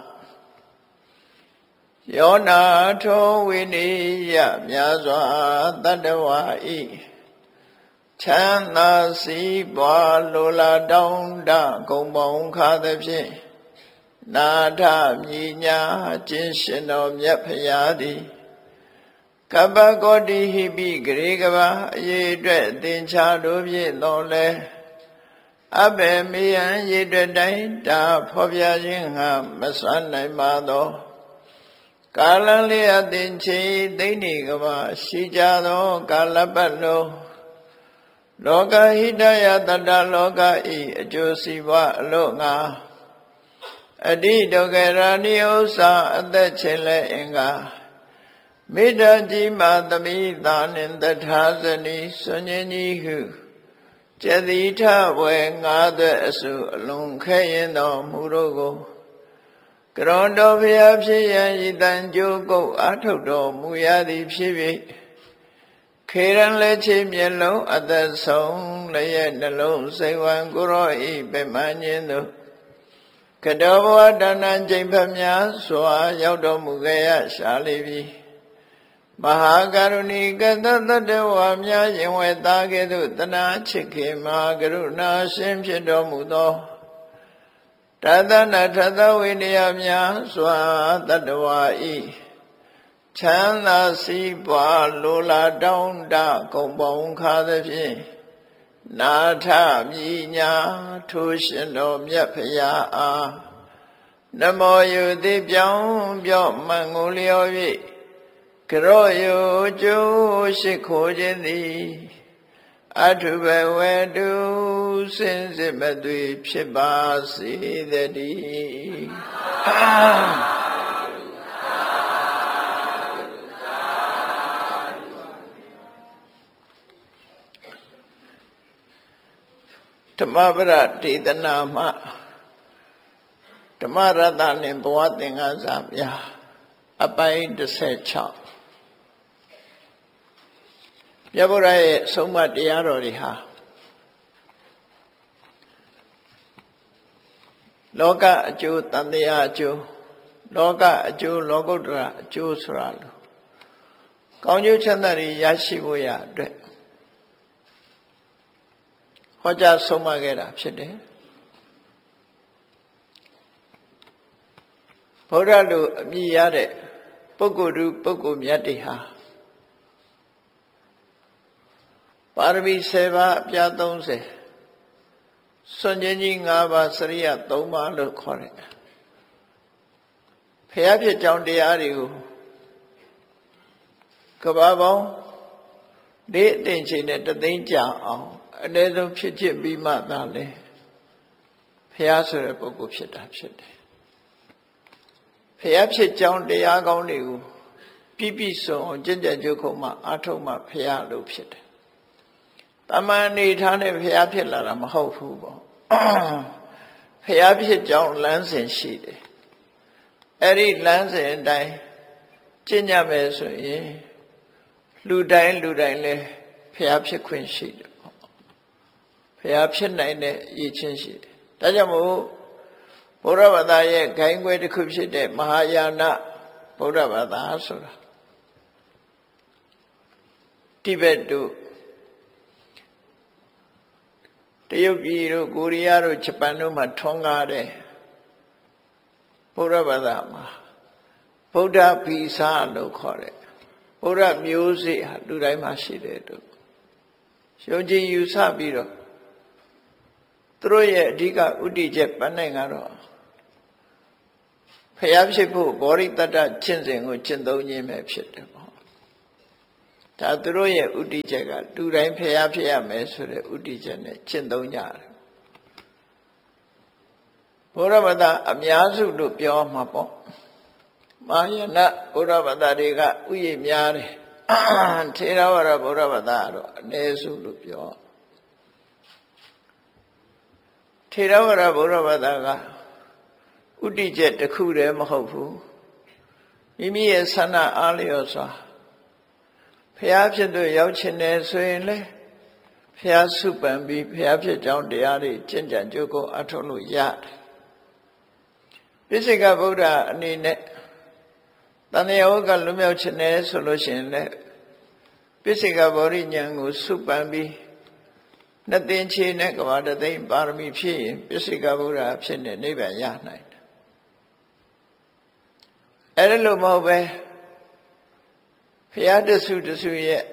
ယောနာထောဝိနိယမြာစွာတတ္တဝါဤချမ်းသာစီးပွားလိုလားတောင်းတဂုံပေါင်းခါသဖြင့်နာထမြညာခြင်းရှင်တော်မြတ်ဖရာသည်ကပ္ပကောတိဟိပိဂရေကဘာအရေးအတွက်သင်္ချာတို့ဖြင့်တော်လဲအဘယ်မေယံရေအတွက်တိုင်းတာဖော်ပြခြင်းငါမစွမ်းနိုင်ပါသောကာလံလေးအသင်္ချေသိဏိကဘာရှိကြသောကာလပတ်လုံးလောကဟိတယတတ္တလောကဤအကျိုးစီးပွားအလို့ငါအတိဒုက္ခရာနိဥ္စာအသက်ချင်းလဲအင်္ဂါမေတ္တာကြီးမာသမိသာနှင့်တထာဇနီစွန်ញကြီးဟုကျတိထဝေငါးသက်အစုအလုံးခဲရင်တော်မူတို့ကိုကရွန်တော်ဖျားဖြစ်ရန်ဤတန်ကြိုးကုတ်အာထုတ်တော်မူရသည်ဖြစ်၍ခေရန်လက်ချေမျက်လုံးအသက်ဆုံးလည်းရဲ့နှလုံးစိတ်ဝံကိုရောဤပြမညင်းတို့ကတောဘဝတဏ္ဏကျိန်ဖတ်များစွာရောက်တော်မူခဲ့ရရှာလိပြီမဟာကရုဏီကတတ္တဝါများရင်ဝဲသားကဲ့သို့တနာချစ်ခင်မဟာကရုဏာရှင်ဖြစ်တော်မူသောတသနာထသဝိနည်းများစွာတတ္တဝါဤချမ်းသာစီးပွားလိုလားတောင်းတဂုံပေါင်းခါသဖြင့်နာထမြညာထိုရှင်တော်မြတ်ဖရာအားနမောယုတိပြောင်းပြော့မှန်ကိုလျော်၍ကရောယုကျိုးရှိခိုးခြင်းသည်အထုဘဝတုစင်စစ်မသွေဖြစ်ပါစေတည်းဓမ္မပရဒေသနာမှဓမ္မရတ္တနှင့်ဘဝသင်္ကန်းစာများအပိုင်း16မြတ်ဗုဒ္ဓရဲ့ဆုံးမတရားတော်တွေဟာလောကအကျိုးတန်တရားအကျိုးလောကအကျိုးလောကုတ္တရာအကျိုးဆိုတာလို့ကောင်းကျိုးချမ်းသာတွေရရှိဖို့ရအတွက်ဟောကြားဆုံးမခဲ့တာဖြစ်တယ်ဗုဒ္ဓလူအမြင်ရတဲ့ပုဂ္ဂိုလ်သူပုဂ္ဂိုလ်မြတ်တွေဟာပါရမီ7ပါးအပြား30စွန့်ခြင်းကြီး5ပါးစရိယ3ပါးလို့ခေါ်တယ်ဖျားဖြစ်ကြောင်းတရားတွေကိုကဘာပေါင်းဒီအသိချင်းနဲ့တသိန်းကြာအောင်အနည်းဆုံးဖြစ်ဖြစ်ပြီးမှသာလဲဖျားဆိုတဲ့ပုဂ္ဂိုလ်ဖြစ်တာဖြစ်တယ်ဖျားဖြစ်ကြောင်းတရားကောင်းတွေကိုပြည့်စုံအောင်ကျင့်ကြံကြိုးခုံမှအာထုတ်မှဖျားလို့ဖြစ်တယ်တမန်နေထားနဲ့ဖျားဖြစ်လာတာမဟုတ်ဘူးပေါ့ဖျားဖြစ်ကြောင်းလမ်းစဉ်ရှိတယ်အဲ့ဒီလမ်းစဉ်အတိုင်းကျင့်ကြမယ်ဆိုရင်လူတိုင်းလဲဖျားဖြစ်ခွင့်ရှိတယ်ဖျားဖြစ်နိုင်တဲ့ရည်ချင်းရှိတယ်ဒါကြောင့်မို့ဗုဒ္ဓဘာသာရဲ့ဂိုင်းခွဲတစ်ခုဖြစ်တဲ့မဟာယာနဗုဒ္ဓဘာသာဆိုတာတိဘက်တို့တရုတ်ပြည်တို့ကိုရီးယားတို့ဂျပန်တို့မှာထွန်းကားတဲ့ဗုဒ္ဓဘာသာမှာဗုဒ္ဓဗီဇလို့ခေါ်တယ်ဗုဒ္ဓမျိုးစေ့ဟာလူတိုင်းမှာရှိတယ်တို့ယုံကြည်ယူဆပြီးတော့သူတို့ရဲ့အဓိကဥတည်ချက်ပန်းနိုင်ကတော့ဖျားဖြစ်ဖို့ဘောရိတ္တကျင့်စဉ်ကိုကျင့်သုံးခြင်းပဲဖြစ်တယ်ပေါ့ဒါသူတို့ရဲ့ဥတီချက်ကတူတိုင်းဖျားဖြစ်ရမယ်ဆိုတဲ့ဥတီချက်နဲ့ကျင့်သုံးကြတယ်ဘုရားဘာသာအများစုလို့ပြောမှာပေါ့မာယနာဘုရားဘာသာတွေကဥယျာဉ်များတယ်ထေရဝါဒဘုရားဘာသာကတော့အနည်းစုလို့ပြောထေရဝါဒဘုရားဘာသာကဥတီချက်တစ်ခုတည်းမဟုတ်ဘူးမိမိရဲ့ဆန္ဒအားလျော်စွာဖျားဖြစ်သူရောက်ချင်တယ်ဆိုရင်လေဖျားစုပန်ပြီးဖျားဖြစ်ကြောင်းတရားတွေကျင့်ကြံကြိုးကိုအထောက်လို့ရတယ်ပိစိကဗုဒ္ဓအနေနဲ့တဏှာဝကလွမြောက်ချင်တယ်ဆိုလို့ရှိရင်လေပိစိကဗောဓိဉာဏ်ကိုစုပန်ပြီးနှစ်သိန်းချေနဲ့ကဘာတသိန်းပါရမီဖြစ်ရင်ပိစိကဗုဒ္ဓဖြစ်နေနိဗ္ဗာန်ရနိုင်တယ်အဲ့ဒါလို့မဟုတ်ပဲဘုရားတဆူတဆူရဲ့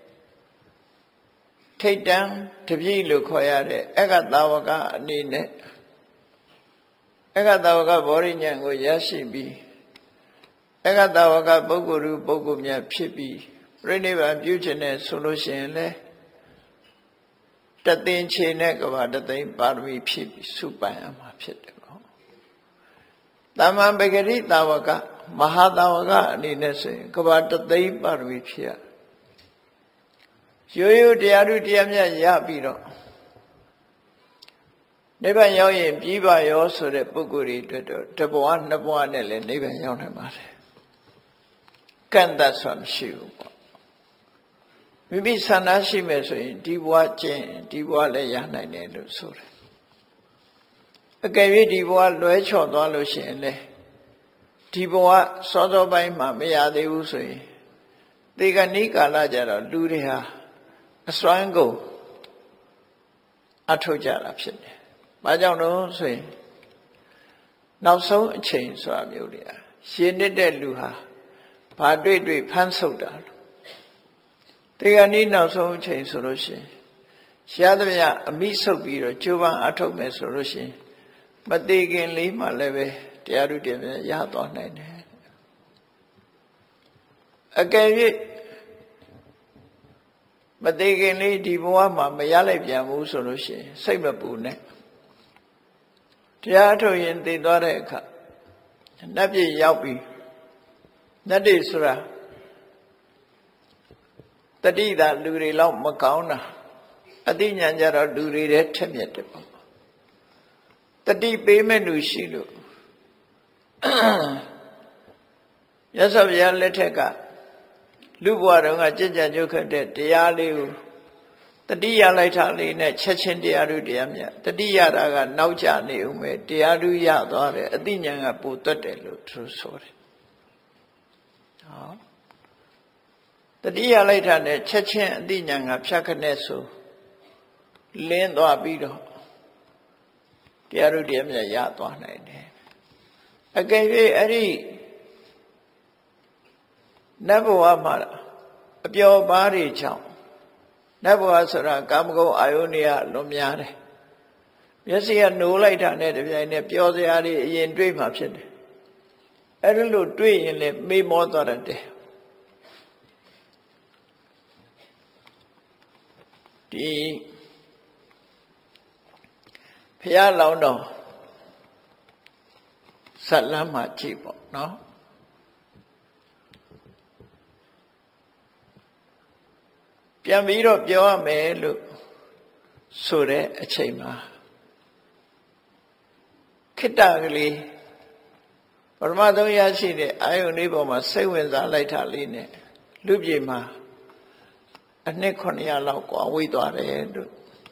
ထိတ်တန်းတပြည့်လို့ခေါ်ရတဲ့အက္ခတာဝကအနေနဲ့အက္ခတာဝကဗောဓိဉာဏ်ကိုရရှိပြီးအက္ခတာဝကပုဂ္ဂိုလ်ပုဂ္ဂိုလ်များဖြစ်ပြီးပြိဋိဘံပြုခြင်းနဲ့ဆိုလို့ရှိရင်လေတသိန်းချေနဲ့ကဘာတသိန်းပါရမီဖြစ်ပြီးစုပိုင်ရမှာဖြစ်တယ်ပေါ့သမ္မာပဂရိတာဝကမဟာတာဝကအနေနဲ့ဆိုရင်ကဘာတသိန်းပါရမီဖြစ်ရရိုးရိုးတရားဓုတရားမြတ်ရပြီးတော့နိဗ္ဗာန်ရောက်ရင်ပြီးပါရောဆိုတဲ့ပုဂ္ဂိုလ်တွေအတွက်တော့တစ်ဘဝနှစ်ဘဝနဲ့လည်းနိဗ္ဗာန်ရောက်နိုင်ပါတယ်ကန့်သတ်စွာမရှိဘူးပေါ့မိမိဆန္ဒရှိမယ်ဆိုရင်ဒီဘဝကျင့်ဒီဘဝလည်းရနိုင်တယ်လို့ဆိုတယ်အကယ်၍ဒီဘဝလွဲချော်သွားလို့ရှိရင်လည်းဒီဘဝစောစောပိုင်းမှာမရသေးဘူးဆိုရင်ဒီကနေ့ကာလကြတော့လူတွေဟာအစွမ်းကုန်အထုတ်ကြတာဖြစ်တယ်။ဘာကြောင့်လို့ဆိုရင်နောက်ဆုံးအချိန်ဆိုတာမျိုးတွေရှင်နေတဲ့လူဟာဘာတွေ့တွေ့ဖမ်းဆုပ်တာလို့ဒီကနေ့နောက်ဆုံးအချိန်ဆိုလို့ရှိရင်ရှားသမျှအမိဆုပ်ပြီးတော့ကြိုးပမ်းအထုတ်မယ်ဆိုလို့ရှိရင်မသေးခင်လေးမှလည်းပဲတရားဓုတရားရသွားနိုင်တယ်။အကယ်၍မသေးခင်လေးဒီဘဝမှာမရလိုက်ပြန်ဘူးဆိုလို့ရှိရင်စိတ်မပူနဲ့တရားထုတ်ရင်သိသွားတဲ့အခါနတ်ပြည်ရောက်ပြီးနတ်တွေဆိုတာတတိတာလူတွေလောက်မကောင်းတာအသိဉာဏ်ကြတော့လူတွေတည်းထက်မြက်တယ်ပေါ့တတိပေးမဲ့လူရှိလို့ရသော်ဘုရားလက်ထက်ကလူဘဝတုန်းကကြင်ကြံကြုတ်ခတ်တဲ့တရားလေးကိုတတိယလိုက်တာလေးနဲ့ချက်ချင်းတရားဓုတရားမြတ်တတိယတာကနောက်ကျနေဦးမယ်တရားဓုရသွားတယ်အသိဉာဏ်ကပိုသွတ်တယ်လို့သူဆိုတယ်ဟောတတိယလိုက်တာနဲ့ချက်ချင်းအသိဉာဏ်ကဖြတ်ခနဲ့ဆိုလင်းသွားပြီးတော့တရားဓုတရားမြတ်ရသွားနိုင်တယ်အကယ်၍အဲ့ဒီနတ်ဘဝမှာအပျော်ပါးတွေကြောင့်နတ်ဘဝဆိုတာကာမဂုဏ်အာယုန်တွေကလွန်များတယ်မျက်စိကနိုးလိုက်တာနဲ့တပြိုင်နက်ပျော်စရာတွေအရင်တွေ့မှဖြစ်တယ်အဲ့ဒါလို့တွေ့ရင်လည်းမေ့မောသွားတတ်တယ်ဒီဘုရားလောင်းတော်ဇတ်လမ်းမှာကြည့်ပေါ့နော်ပြန်ပြီးတော့ပြောရမယ်လို့ဆိုတဲ့အချိန်မှာခိတ္တကလေးပရမသုံးရရှိတဲ့အာယုန်လေးပေါ်မှာစိတ်ဝင်စားလိုက်တာလေးနဲ့လူပြေမှာအနှစ်900လောက်ကွာဝေးသွားတယ်လို့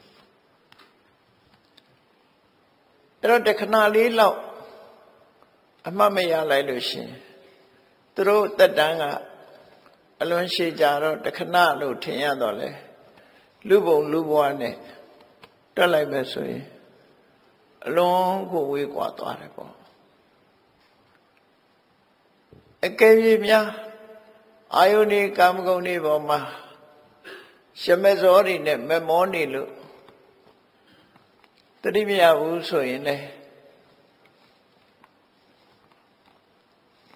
အဲ့တော့တခဏလေးလောက်အမှတ်မရလိုက်လို့ရှင်သူတို့တက်တန်းကအလွန်ရှည်ကြတော့တခဏလို့ထင်ရတော့လေလူပုံလူဘဝနဲ့တက်လိုက်ပဲဆိုရင်အလွန်ကိုဝေးကွာသွားတယ်ပေါ့အကယ်၍များအာယုန်ဒီကာမဂုဏ်တွေပေါ်မှာရှမဇောတွေနဲ့မမောနေလို့တတိမရဘူးဆိုရင်လေ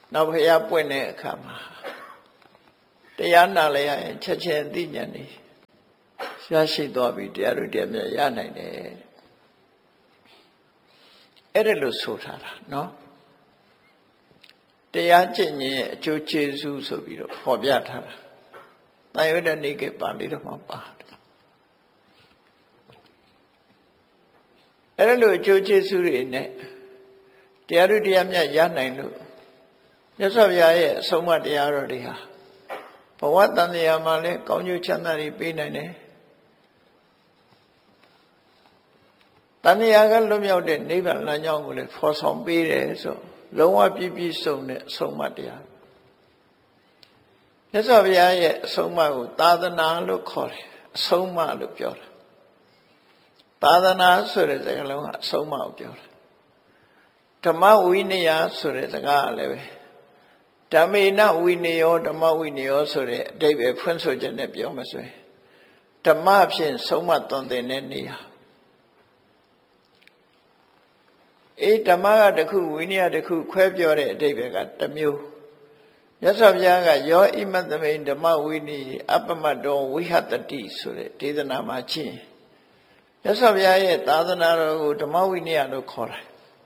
နောက်ဖျားပွင့်တဲ့အခါမှာတရားနာလဲရရင်ချက်ချင်းအသိဉာဏ်นี่ရရှိသွားပြီတရားတို့တရားမြတ်ရနိုင်တယ်အဲ့ဒါလို့ဆိုထားတာနော်တရားကျင့်ခြင်းရဲ့အကျိုးကျေးဇူးဆိုပြီးတော့ဖော်ပြထားတာတန်ရွတ်တဲ့နေ့ကပါဠိတော်မှာပါတယ်အဲ့ဒါလို့အကျိုးကျေးဇူးတွေနဲ့တရားတို့တရားမြတ်ရနိုင်လို့မြတ်စွာဘုရားရဲ့အဆုံးအမတရားတော်တွေဟာဘဝတန်တရားမှာလည်းကောင်းကျိုးချမ်းသာတွေပေးနိုင်တယ်တန်တရားကလွတ်မြောက်တဲ့နိဗ္ဗာန်လမ်းကြောင်းကိုလည်းဖော်ဆောင်ပေးတယ်ဆိုလုံးဝပြည့်ပြည့်စုံတဲ့အဆုံးအမတရားမြတ်စွာဘုရားရဲ့အဆုံးအမကိုသာသနာလို့ခေါ်တယ်အဆုံးအမလို့ပြောတာသာသနာဆိုတဲ့စကားလုံးကအဆုံးအမကိုပြောတာဓမ္မဝိနည်းဆိုတဲ့စကားကလည်းပဲဓမ္မေနဝိနည်းဓမ္မဝိနည်းဆိုတဲ့အဓိပ္ပာယ်ဖွင့်ဆိုချက်နဲ့ပြောမှဆိုရင်ဓမ္မဖြင့်ဆုံးမသွန်သင်တဲ့နေရာဓမ္မကတစ်ခုဝိနည်းတစ်ခုခွဲပြောတဲ့အဓိပ္ပာယ်ကတစ်မျိုးမြတ်စွာဘုရားကယောဣမသမိန်ဓမ္မဝိနည်းအပ္ပမတ္တောဝိဟတတိဆိုတဲ့ဒေသနာမှာချင်းမြတ်စွာဘုရားရဲ့သာသနာတော်ကိုဓမ္မဝိနည်းလို့ခေါ်တယ်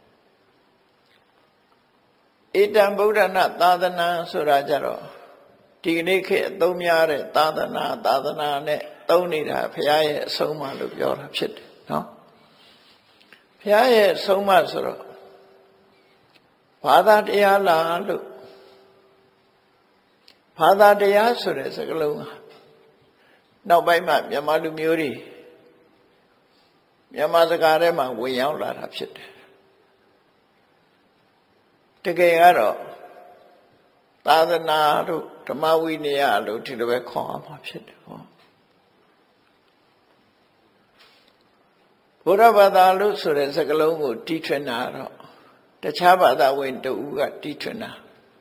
ဧတံဗုဒ္ဓနာသာသနာဆိုတာကြတော့ဒီကနေ့ခေတ်အသုံးများတဲ့သာသနာနဲ့သုံးနေတာဘုရားရဲ့အဆုံးအမလို့ပြောတာဖြစ်တယ်နော်ဘုရားရဲ့အဆုံးအမဆိုတော့ဘာသာတရားလားလို့ဘာသာတရားဆိုတဲ့စကားလုံးကနောက်ပိုင်းမှာမြန်မာလူမျိုးတွေမြန်မာစကားထဲမှာဝင်ရောက်လာတာဖြစ်တယ်တကယ်ကတော့သာသနာတို့ဓမ္မဝိနည်းလို့ဒီလိုပဲခေါ်အောင်မှာဖြစ်တယ်ဟောဘုရားဘာသာလို့ဆိုတဲ့စကားလုံးကိုတီးထွင်တာတော့တခြားဘာသာဝင်တူကတီးထွင်တာ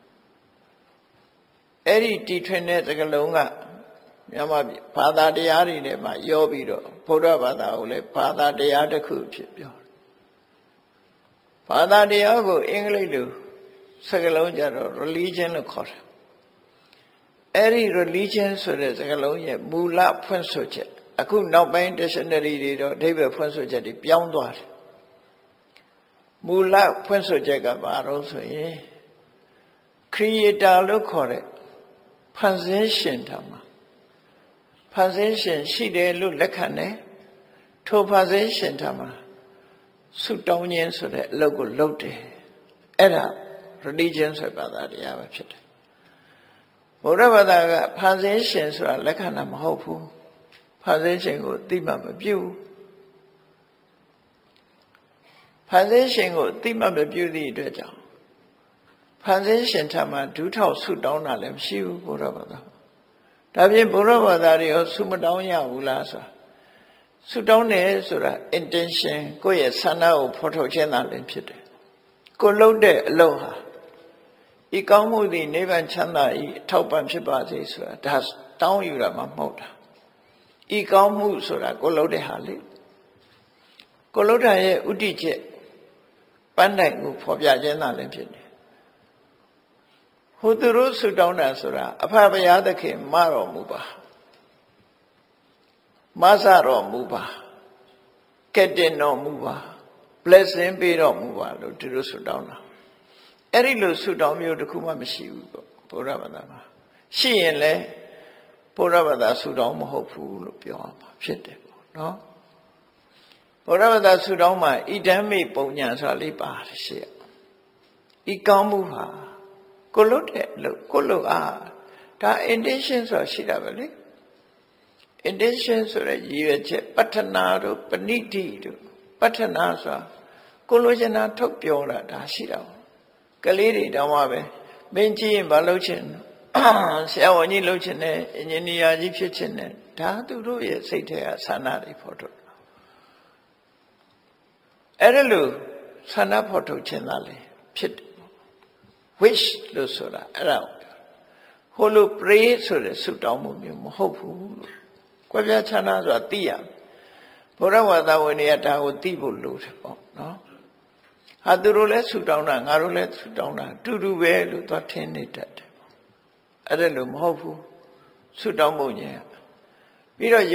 အဲ့ဒီတီးထွင်တဲ့စကားလုံးကမြန်မာဘာသာတရားတွေထဲမှာရောပြီးတော့ဘုရားဘာသာကိုလည်းဘာသာတရားတစ်ခုဖြစ်ပြောတယ်ဘာသာတရားကိုအင်္ဂလိပ်လိုစကားလုံးကြတော့ religion လို့ခေါ်တယ်အဲ့ဒီ religion ဆိုတဲ့စကားလုံးရဲ့မူလဖွင့်ဆိုချက်အခုနောက်ပိုင်း dictionary တွေတော့အဓိပ္ပာယ်ဖွင့်ဆိုချက်တွေပြောင်းသွားတယ်မူလဖွင့်ဆိုချက်ကဘာလို့ဆိုရင် creator လို့ခေါ်တဲ့ဖန်ဆင်းရှင်ထားမှာဖန်ဆင်းရှင်ရှိတယ်လို့လက်ခံတယ်ထိုဖန်ဆင်းရှင်ထားမှာဆုတောင်းခြင်းဆိုတဲ့အလုပ်ကိုလုပ်တယ်အဲ့ဒါ religion ဆိုတဲ့ဘာသာတရားပဲဖြစ်တယ်ဘုရားဘာသာကဖန်ဆင်းရှင်ဆိုတာလက်ခံတာမဟုတ်ဘူးဖန်ဆင်းရှင်ကိုသိမှမပြုဖန်ဆင်းရှင်ကိုသိမှမပြုသည့်အတွက်ကြောင့်ဖန်ဆင်းရှင်ထမှာဒုထောက်ဆုတောင်းတာလည်းမရှိဘူးဘုရားဘာသာဒါပြင်ဘုရားဘာသာတွေရောဆုမတောင်းရဘူးလားဆိုတာဆုတောင်းတယ်ဆိုတာ intention ကိုယ့်ရဲ့ဆန္ဒကိုဖော်ထုတ်ခြင်းသာလည်းဖြစ်တယ်ကိုလုပ်တဲ့အလုပ်ဟာဤကောင်းမှုသည်နိဗ္ဗာန်ချမ်းသာဤအထောက်ပံ့ဖြစ်ပါစေဆိုတာဒါတောင်းယူတာမှမဟုတ်တာဤကောင်းမှုဆိုတာကိုလုပ်တဲ့ဟာလေကိုလုပ်တာရဲ့ဥတည်ချက်ပန်းတိုင်ကိုဖော်ပြခြင်းသာလည်းဖြစ်တယ်ဟိုသူတို့ဆုတောင်းတာဆိုတာအဖဘုရားသခင်မတော်မူပါမဆတော်မူပါကဲ့တင်တော်မူပါ blessing ပေးတော်မူပါလို့သူတို့ဆုတောင်းတာအဲ့ဒီလိုဆုတောင်းမျိုးတစ်ခုမှမရှိဘူးပေါ့ဘုရားဘာသာမှာရှိရင်လည်းဘုရားဘာသာဆုတောင်းမဟုတ်ဘူးလို့ပြောရမှာဖြစ်တယ်ပေါ့နော်ဘုရားဘာသာဆုတောင်းမှာဣဒံမိပုံညာဆိုတာလေးပါတယ်ရှေ့ဤကောင်းမှုဟာကိုလွတ်တဲ့လို့ကိုလွတ်အားဒါ intention ဆိုတာရှိတာပဲလေ intention ဆိုတဲ့ရည်ရွယ်ချက်ပဋ္ဌနာတို့ပဏိတိတို့ပဋ္ဌနာဆိုတာကိုလိုချင်တာထုတ်ပြောတာဒါရှိတာကလေးတွေတောင်းပါပဲမင်းကြည့်ရင်မလုပ်ချင်ဆရာဝန်ကြီးလုပ်ချင်တယ်အင်ဂျင်နီယာကြီးဖြစ်ချင်တယ်ဒါသူတို့ရဲ့စိတ်ထဲကဆန္ဒတွေဖော်ထုတ်တာအဲ့ဒါလို့ဆန္ဒဖော်ထုတ်ခြင်းသာလေဖြစ်တယ် wish လို့ဆိုတာအဲ့ဒါဟိုလို pray ဆိုတဲ့ဆုတောင်းမှုမျိုးမဟုတ်ဘူးလို့ကွဲပြားခြားနားဆိုတာသိရဘုရားဝါဒဝင်တွေကဒါကိုသိဖို့လိုတယ်ပေါ့နော်ဟာသူတို့လည်းဆူတောင်းတာငါတို့လည်းဆူတောင်းတာတူတူပဲလို့သွားထင်နေတတ်တယ်အဲ့ဒါလို့မဟုတ်ဘူးဆူတောင်းဖို့ခြင်းပြီးတော့